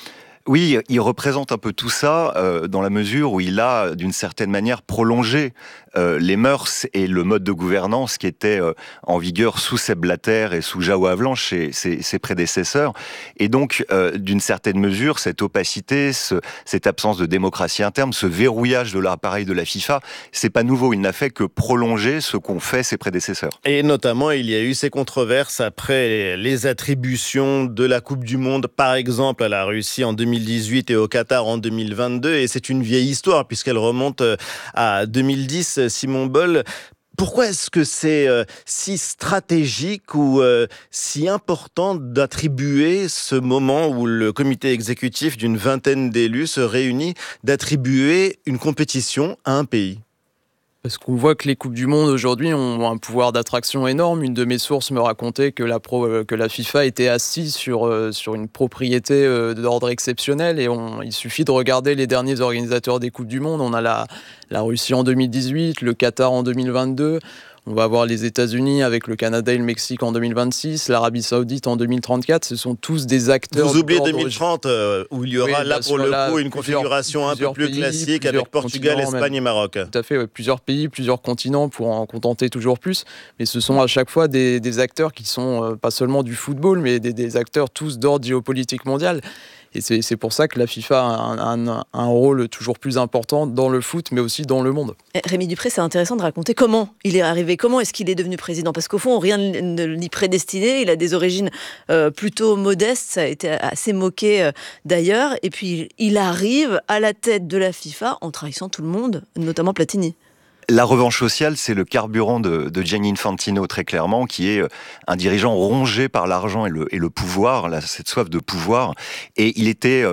Oui, il représente un peu tout ça dans la mesure où il a, d'une certaine manière, prolongé les mœurs et le mode de gouvernance qui était en vigueur sous Sepp Blatter et sous João Havelange, ses prédécesseurs. Et donc, d'une certaine mesure, cette opacité, cette absence de démocratie interne, ce verrouillage de l'appareil de la FIFA, c'est pas nouveau. Il n'a fait que prolonger ce qu'ont fait ses prédécesseurs. Et notamment, il y a eu ces controverses après les attributions de la Coupe du Monde, par exemple, à la Russie en 2018 et au Qatar en 2022. Et c'est une vieille histoire puisqu'elle remonte à 2010. Simon Boll, pourquoi est-ce que c'est si stratégique ou si important d'attribuer ce moment où le comité exécutif d'une vingtaine d'élus se réunit, d'attribuer une compétition à un pays ? Parce qu'on voit que les Coupes du Monde aujourd'hui ont un pouvoir d'attraction énorme. Une de mes sources me racontait que la FIFA était assise sur une propriété d'ordre exceptionnel. Et il suffit de regarder les derniers organisateurs des Coupes du Monde. On a la Russie en 2018, le Qatar en 2022. On va avoir les États-Unis avec le Canada et le Mexique en 2026, l'Arabie Saoudite en 2034. Ce sont tous des acteurs. Vous oubliez 2030 où il y aura pour le coup une configuration un peu plus classique avec Portugal, Espagne et Maroc. Tout à fait, ouais, plusieurs pays, plusieurs continents pour en contenter toujours plus. Mais ce sont à chaque fois des acteurs qui sont pas seulement du football, mais des acteurs tous d'ordre géopolitique mondial. Et c'est pour ça que la FIFA a un rôle toujours plus important dans le foot, mais aussi dans le monde. Rémi Dupré, c'est intéressant de raconter comment il est arrivé, comment est-ce qu'il est devenu président. Parce qu'au fond, rien ne l'y prédestinait. Il a des origines plutôt modestes, ça a été assez moqué d'ailleurs. Et puis, il arrive à la tête de la FIFA en trahissant tout le monde, notamment Platini. La revanche sociale, c'est le carburant de Gianni Infantino, très clairement, qui est un dirigeant rongé par l'argent et le pouvoir, cette soif de pouvoir. Et il était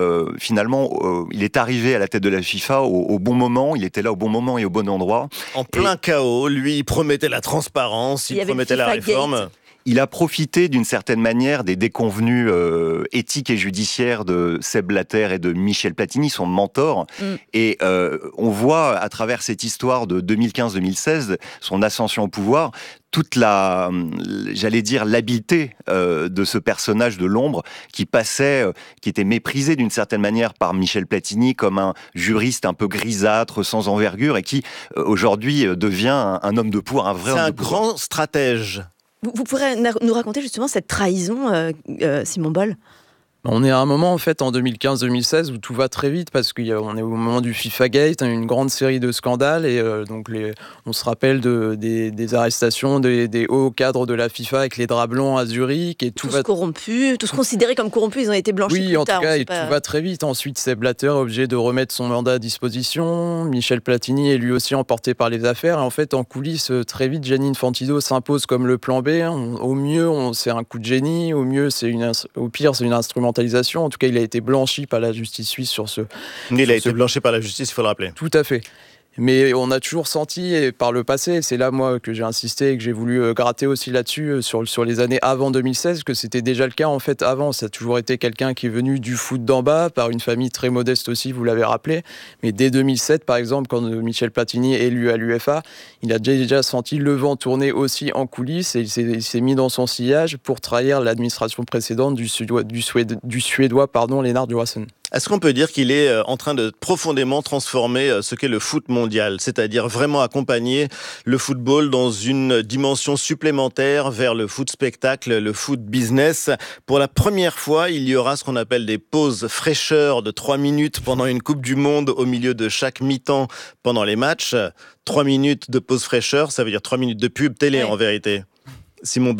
il est arrivé à la tête de la FIFA au bon moment, il était là au bon moment et au bon endroit. En plein chaos, lui, il promettait la transparence, il promettait la réforme. Gate. Il a profité d'une certaine manière des déconvenues éthiques et judiciaires de Sepp Blatter et de Michel Platini, son mentor. Et on voit à travers cette histoire de 2015-2016, son ascension au pouvoir, toute l'habileté de ce personnage de l'ombre qui était méprisé d'une certaine manière par Michel Platini comme un juriste un peu grisâtre, sans envergure, et qui aujourd'hui devient un homme de pouvoir, un vrai homme de pouvoir. C'est un grand stratège. Vous pourrez nous raconter justement cette trahison, Simon Boll ? On est à un moment en fait en 2015-2016 où tout va très vite parce qu'on est au moment du FIFA Gate, une grande série de scandales et on se rappelle des arrestations des hauts cadres de la FIFA avec les draps blancs à Zurich et tous corrompus, tous considérés comme corrompus, ils ont été blanchis plus tard. Oui, en tout cas, tout va très vite. Ensuite, Sepp Blatter est obligé de remettre son mandat à disposition. Michel Platini est lui aussi emporté par les affaires. Et en fait, en coulisses, très vite, Gianni Infantino s'impose comme le plan B. Au mieux, c'est un coup de génie. Au pire, c'est une instrumentalisation. En tout cas, il a été blanchi par la justice suisse sur ce... Il a été blanchi par la justice, il faut le rappeler. Tout à fait. Mais on a toujours senti, et par le passé, c'est là moi que j'ai insisté et que j'ai voulu gratter aussi là-dessus sur les années avant 2016, que c'était déjà le cas en fait avant. Ça a toujours été quelqu'un qui est venu du foot d'en bas, par une famille très modeste aussi, vous l'avez rappelé. Mais dès 2007, par exemple, quand Michel Platini est élu à l'UEFA, il a déjà senti le vent tourner aussi en coulisses et il s'est mis dans son sillage pour trahir l'administration précédente du Suédois, Lennart Johansson. Est-ce qu'on peut dire qu'il est en train de profondément transformer ce qu'est le foot mondial, c'est-à-dire vraiment accompagner le football dans une dimension supplémentaire vers le foot spectacle, le foot business. Pour la première fois, il y aura ce qu'on appelle des pauses fraîcheur de 3 minutes pendant une Coupe du Monde au milieu de chaque mi-temps pendant les matchs. 3 minutes de pause fraîcheur, ça veut dire 3 minutes de pub télé en vérité. Simon Boll.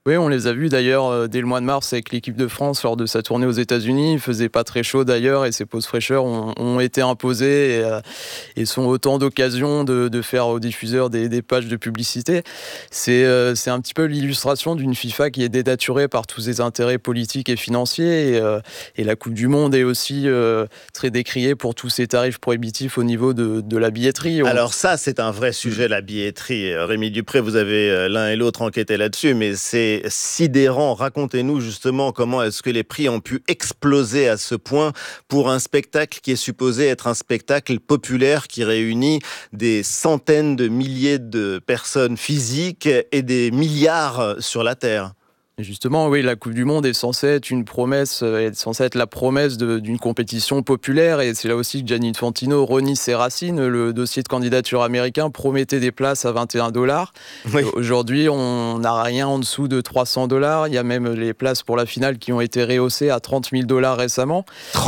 Oui, on les a vus d'ailleurs dès le mois de mars avec l'équipe de France lors de sa tournée aux États-Unis. Il faisait pas très chaud d'ailleurs et ces pauses fraîcheurs ont été imposées et sont autant d'occasions de faire aux diffuseurs des pages de publicité. C'est un petit peu l'illustration d'une FIFA qui est dénaturée par tous ses intérêts politiques et financiers. Et la Coupe du Monde est aussi très décriée pour tous ses tarifs prohibitifs au niveau de la billetterie. Alors ça, c'est un vrai sujet, la billetterie. Rémi Dupré, vous avez l'un et l'autre enquêté là-dessus, mais c'est sidérant. Racontez-nous justement comment est-ce que les prix ont pu exploser à ce point pour un spectacle qui est supposé être un spectacle populaire qui réunit des centaines de milliers de personnes physiques et des milliards sur la Terre. Et justement, oui, la Coupe du Monde est censée être une promesse, est censée être la promesse d'une compétition populaire, et c'est là aussi que Gianni Infantino renie ses racines. Le dossier de candidature américain promettait des places à $21. Oui. Aujourd'hui, on n'a rien en dessous de $300. Il y a même les places pour la finale qui ont été rehaussées à $30 000 récemment.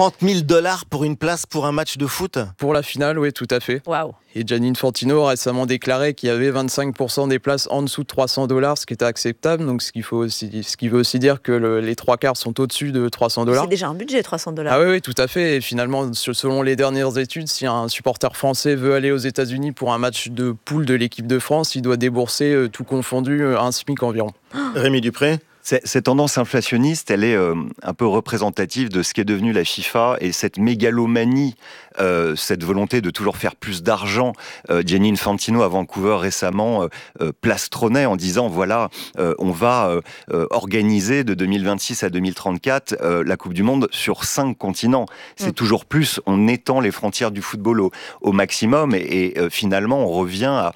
$30 000 pour une place pour un match de foot ? Pour la finale, oui, tout à fait. Waouh. Et Gianni Infantino a récemment déclaré qu'il y avait 25% des places en dessous de $300, ce qui était acceptable. Donc, ce qui veut aussi dire que les trois quarts sont au-dessus de $300. C'est déjà un budget, $300. Ah oui, tout à fait. Et finalement, selon les dernières études, si un supporter français veut aller aux États-Unis pour un match de poule de l'équipe de France, il doit débourser, tout confondu, un SMIC environ. Rémi Dupré ? Cette tendance inflationniste, elle est un peu représentative de ce qu'est devenu la FIFA et cette mégalomanie, cette volonté de toujours faire plus d'argent. Gianni Infantino à Vancouver récemment plastronnait en disant voilà, on va organiser de 2026 à 2034 la Coupe du Monde sur 5 continents. C'est toujours plus, on étend les frontières du football au maximum et finalement on revient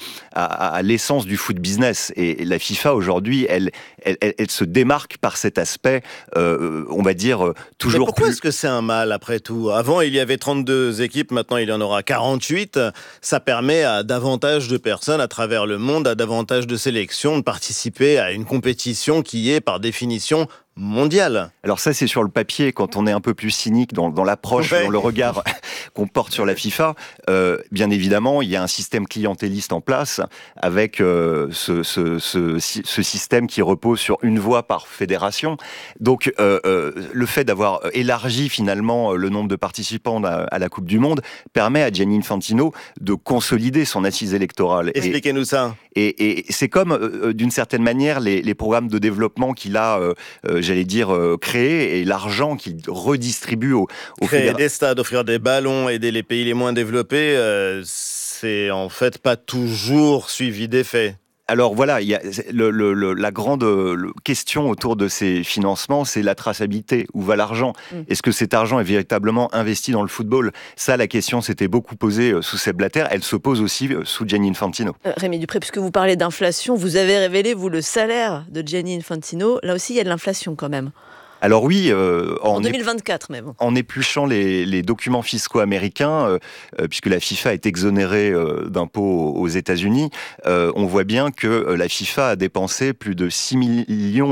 à l'essence du foot business. Et la FIFA aujourd'hui, elle se démarque par cet aspect, on va dire, toujours. Mais pourquoi plus... est-ce que c'est un mal après tout ? Avant, il y avait 32 équipes, maintenant il y en aura 48. Ça permet à davantage de personnes à travers le monde, à davantage de sélections, de participer à une compétition qui est par définition mondiale. Alors ça, c'est sur le papier, quand on est un peu plus cynique dans l'approche, dans le regard qu'on porte sur la FIFA. Bien évidemment, il y a un système clientéliste en place avec ce système qui repose sur une voix par fédération. Donc, le fait d'avoir élargi finalement le nombre de participants à la Coupe du Monde permet à Gianni Infantino de consolider son assise électorale. Expliquez-nous ça. Et c'est comme, d'une certaine manière, les programmes de développement qu'il a, j'allais dire, créés et l'argent qu'il redistribue aux créer des stades, offrir des ballons, aider les pays les moins développés, c'est en fait pas toujours suivi d'effet. Alors voilà, il y a la grande question autour de ces financements, c'est la traçabilité. Où va l'argent ? Est-ce que cet argent est véritablement investi dans le football ? Ça, la question s'était beaucoup posée sous Sepp Blatter. Elle se pose aussi sous Gianni Infantino. Rémi Dupré, puisque vous parlez d'inflation, vous avez révélé, vous, le salaire de Gianni Infantino. Là aussi, il y a de l'inflation quand même. Alors oui, en 2024 même. En épluchant les documents fiscaux américains, puisque la FIFA est exonérée d'impôts aux États-Unis, on voit bien que la FIFA a dépensé plus de $6 millions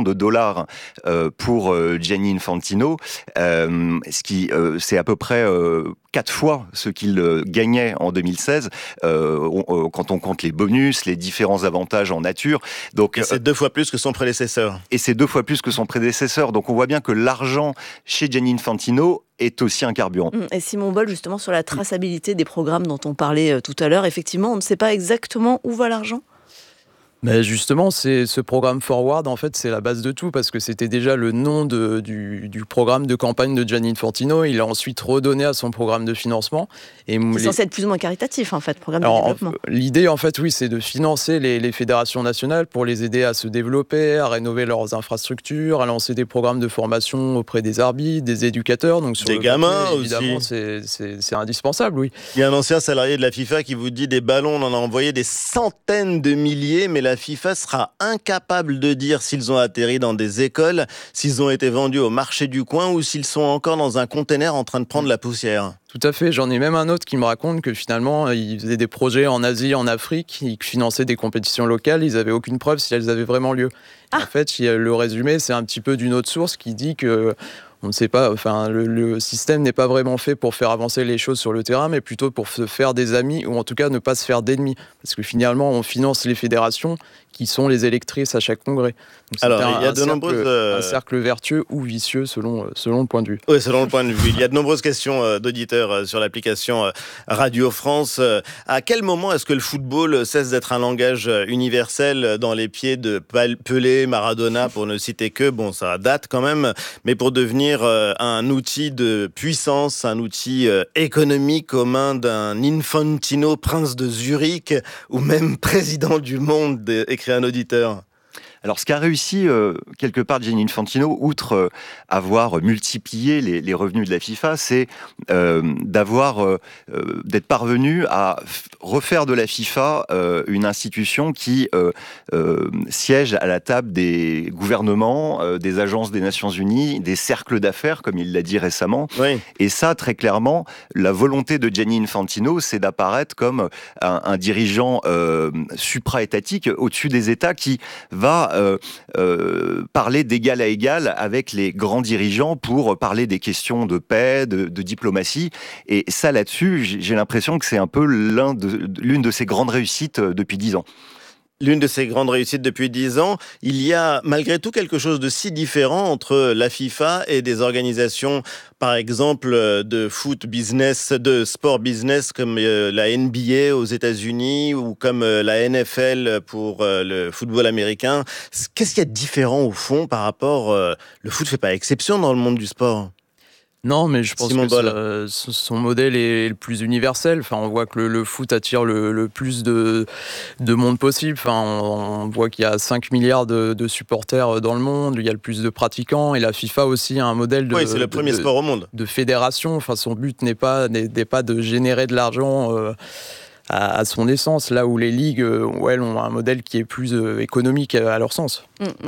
pour Gianni Infantino, ce qui c'est à peu près 4 fois ce qu'il gagnait en 2016, quand on compte les bonus, les différents avantages en nature. Donc, et c'est 2 fois plus que son prédécesseur. Et c'est 2 fois plus que son prédécesseur. Donc on voit bien que l'argent chez Gianni Infantino est aussi un carburant. Et Simon Boll, justement, sur la traçabilité des programmes dont on parlait tout à l'heure, effectivement, on ne sait pas exactement où va l'argent ? Mais justement, c'est ce programme Forward, en fait, c'est la base de tout, parce que c'était déjà le nom du programme de campagne de Gianni Infantino. Il a ensuite redonné à son programme de financement. C'est censé être plus ou moins caritatif, en fait, programme de développement. L'idée, en fait, oui, c'est de financer les fédérations nationales pour les aider à se développer, à rénover leurs infrastructures, à lancer des programmes de formation auprès des arbitres, des éducateurs. Donc, sur des gamins papier, évidemment, aussi. C'est indispensable, oui. Il y a un ancien salarié de la FIFA qui vous dit des ballons, on en a envoyé des centaines de milliers, mais la FIFA sera incapable de dire s'ils ont atterri dans des écoles, s'ils ont été vendus au marché du coin ou s'ils sont encore dans un container en train de prendre la poussière. Tout à fait. J'en ai même un autre qui me raconte que finalement, ils faisaient des projets en Asie, en Afrique, ils finançaient des compétitions locales, ils n'avaient aucune preuve si elles avaient vraiment lieu. En fait, le résumé, c'est un petit peu d'une autre source qui dit que On ne sait pas, enfin, le système n'est pas vraiment fait pour faire avancer les choses sur le terrain, mais plutôt pour se faire des amis, ou en tout cas ne pas se faire d'ennemis. Parce que finalement, on finance les fédérations qui sont les électrices à chaque congrès. Donc, alors, il y a un cercle vertueux ou vicieux selon le point de vue. Oui, selon le point de vue. Il y a de nombreuses questions d'auditeurs sur l'application Radio France. À quel moment est-ce que le football cesse d'être un langage universel dans les pieds de Pelé, Maradona, pour ne citer que, bon, ça date quand même, mais pour devenir un outil de puissance, un outil économique aux mains d'un Infantino, prince de Zurich, ou même président du monde, écrit un auditeur? Alors, ce qu'a réussi quelque part Gianni Infantino, outre avoir multiplié les revenus de la FIFA, c'est d'être parvenu à refaire de la FIFA une institution qui siège à la table des gouvernements, des agences des Nations Unies, des cercles d'affaires, comme il l'a dit récemment. Oui. Et ça, très clairement, la volonté de Gianni Infantino, c'est d'apparaître comme un dirigeant supra-étatique, au-dessus des États, qui va parler d'égal à égal avec les grands dirigeants pour parler des questions de paix, de diplomatie. Et ça, là-dessus, j'ai l'impression que c'est un peu l'une de ses grandes réussites depuis 10 ans. L'une de ses grandes réussites depuis 10 ans, il y a malgré tout quelque chose de si différent entre la FIFA et des organisations, par exemple, de foot business, de sport business comme la NBA aux États-Unis ou comme la NFL pour le football américain. Qu'est-ce qu'il y a de différent au fond par rapport... le foot ne fait pas exception dans le monde du sport. Non, mais je pense que son modèle est le plus universel. Enfin, on voit que le foot attire le plus de monde possible. Enfin, on voit qu'il y a 5 milliards de supporters dans le monde, il y a le plus de pratiquants, et la FIFA aussi a un modèle oui, c'est le premier sport au monde. De fédération. Enfin, son but n'est pas de générer de l'argent à son essence, là où les ligues elles ont un modèle qui est plus économique à leur sens.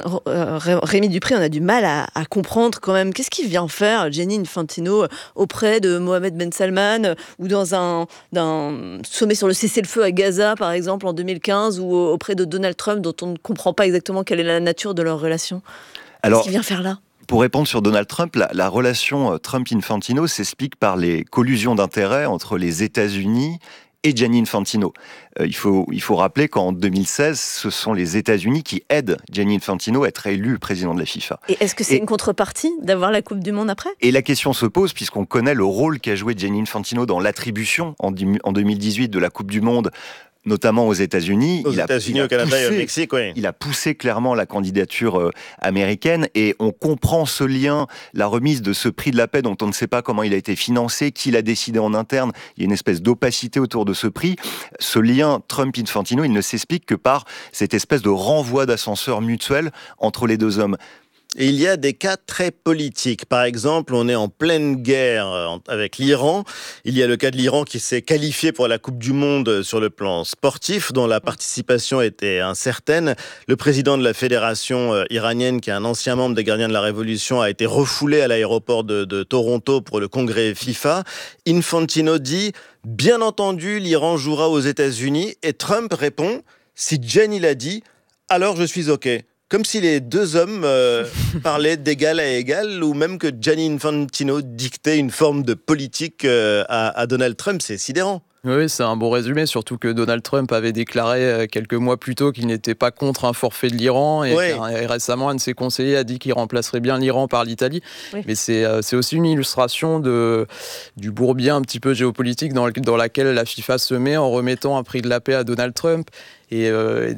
Rémi Dupré, on a du mal à comprendre quand même. Qu'est-ce qu'il vient faire, Gianni Infantino, auprès de Mohamed Ben Salman ou dans un sommet sur le cessez-le-feu à Gaza, par exemple, en 2015, ou auprès de Donald Trump, dont on ne comprend pas exactement quelle est la nature de leur relation? Qu'est-ce qu'il vient faire là? Pour répondre sur Donald Trump, la relation Trump-Infantino s'explique par les collusions d'intérêts entre les États-Unis et Gianni Infantino. Il faut rappeler qu'en 2016, ce sont les États-Unis qui aident Gianni Infantino à être élu président de la FIFA. Et est-ce que c'est une contrepartie d'avoir la Coupe du Monde après? Et la question se pose, puisqu'on connaît le rôle qu'a joué Gianni Infantino dans l'attribution en 2018 de la Coupe du Monde, notamment aux États-Unis. Aux États-Unis, au Canada et au Mexique, oui. Il a poussé clairement la candidature américaine, et on comprend ce lien, la remise de ce prix de la paix dont on ne sait pas comment il a été financé, qui l'a décidé en interne. Il y a une espèce d'opacité autour de ce prix. Ce lien Trump-Infantino, il ne s'explique que par cette espèce de renvoi d'ascenseur mutuel entre les deux hommes. Et il y a des cas très politiques. Par exemple, on est en pleine guerre avec l'Iran. Il y a le cas de l'Iran qui s'est qualifié pour la Coupe du Monde sur le plan sportif, dont la participation était incertaine. Le président de la fédération iranienne, qui est un ancien membre des Gardiens de la Révolution, a été refoulé à l'aéroport de Toronto pour le congrès FIFA. Infantino dit « Bien entendu, l'Iran jouera aux États-Unis » et Trump répond « Si Gianni l'a dit, alors je suis OK ». Comme si les deux hommes parlaient d'égal à égal, ou même que Gianni Infantino dictait une forme de politique à Donald Trump. C'est sidérant. Oui, c'est un bon résumé, surtout que Donald Trump avait déclaré quelques mois plus tôt qu'il n'était pas contre un forfait de l'Iran, et récemment un de ses conseillers a dit qu'il remplacerait bien l'Iran par l'Italie. Oui. Mais c'est aussi une illustration du bourbier un petit peu géopolitique dans laquelle la FIFA se met en remettant un prix de la paix à Donald Trump. Et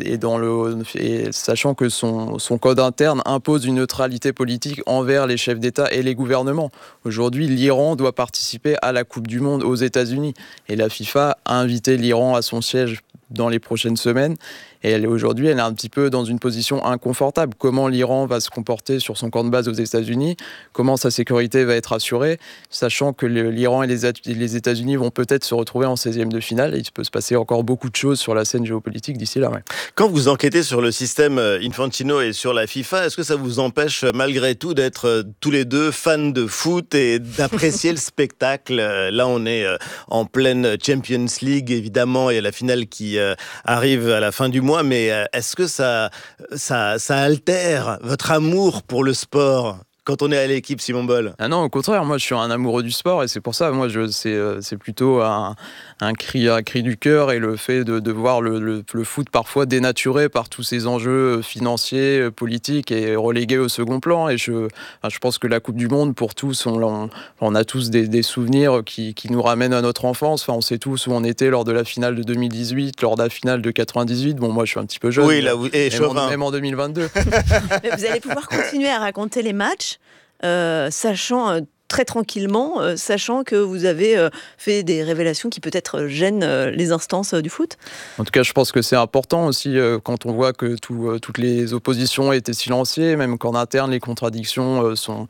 sachant que son code interne impose une neutralité politique envers les chefs d'État et les gouvernements. Aujourd'hui, l'Iran doit participer à la Coupe du Monde aux États-Unis. Et la FIFA a invité l'Iran à son siège dans les prochaines semaines. Et aujourd'hui, elle est un petit peu dans une position inconfortable. Comment l'Iran va se comporter sur son camp de base aux États-Unis? Comment sa sécurité va être assurée? Sachant que l'Iran et les États-Unis vont peut-être se retrouver en 16e de finale. Et il peut se passer encore beaucoup de choses sur la scène géopolitique d'ici là. Ouais. Quand vous enquêtez sur le système Infantino et sur la FIFA, est-ce que ça vous empêche malgré tout d'être tous les deux fans de foot et d'apprécier le spectacle? Là, on est en pleine Champions League, évidemment, et la finale qui arrive à la fin du mois. Mais est-ce que ça altère votre amour pour le sport? quand on est à l'équipe, Simon Boll? Ah non, au contraire, moi je suis un amoureux du sport et c'est pour ça, moi c'est plutôt un cri du cœur, et le fait de voir le foot parfois dénaturé par tous ces enjeux financiers, politiques et relégué au second plan. Et je pense que la Coupe du Monde, pour tous, on a tous des souvenirs qui nous ramènent à notre enfance. Enfin, on sait tous où on était lors de la finale de 2018, lors de la finale de 98. Bon, moi je suis un petit peu jeune, oui, là, et même en 2022. Mais vous allez pouvoir continuer à raconter les matchs, sachant très tranquillement, sachant que vous avez fait des révélations qui peut-être gênent les instances du foot. En tout cas, je pense que c'est important aussi quand on voit que toutes les oppositions étaient silenciées, même qu'en interne les contradictions sont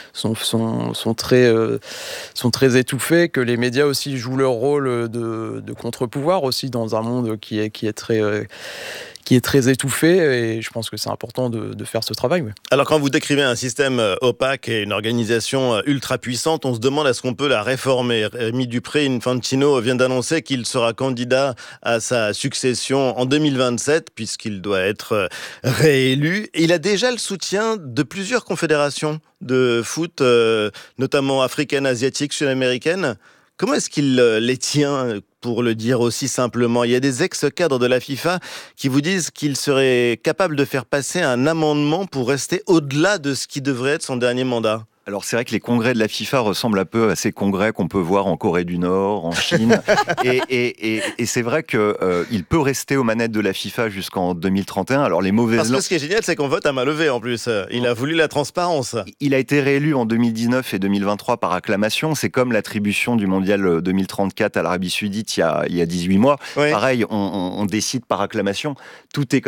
très étouffées, que les médias aussi jouent leur rôle de contre-pouvoir aussi dans un monde qui est très étouffé, et je pense que c'est important de faire ce travail. Oui. Alors quand vous décrivez un système opaque et une organisation ultra puissante, on se demande est-ce qu'on peut la réformer. Rémi Infantino vient d'annoncer qu'il sera candidat à sa succession en 2027 puisqu'il doit être réélu. Il a déjà le soutien de plusieurs confédérations de foot, notamment africaines, asiatiques, sud-américaines. Comment est-ce qu'il les tient, pour le dire aussi simplement? Il y a des ex-cadres de la FIFA qui vous disent qu'il serait capable de faire passer un amendement pour rester au-delà de ce qui devrait être son dernier mandat. Alors c'est vrai que les congrès de la FIFA ressemblent un peu à ces congrès qu'on peut voir en Corée du Nord, en Chine, et c'est vrai qu'il peut rester aux manettes de la FIFA jusqu'en 2031. Alors les mauvaises Parce que ce qui est génial, c'est qu'on vote à main levée en plus. Il a voulu la transparence. Il a été réélu en 2019 et 2023 par acclamation. C'est comme l'attribution du mondial 2034 à l'Arabie Saoudite il y a 18 mois. Oui. Pareil, on décide par acclamation. Tout est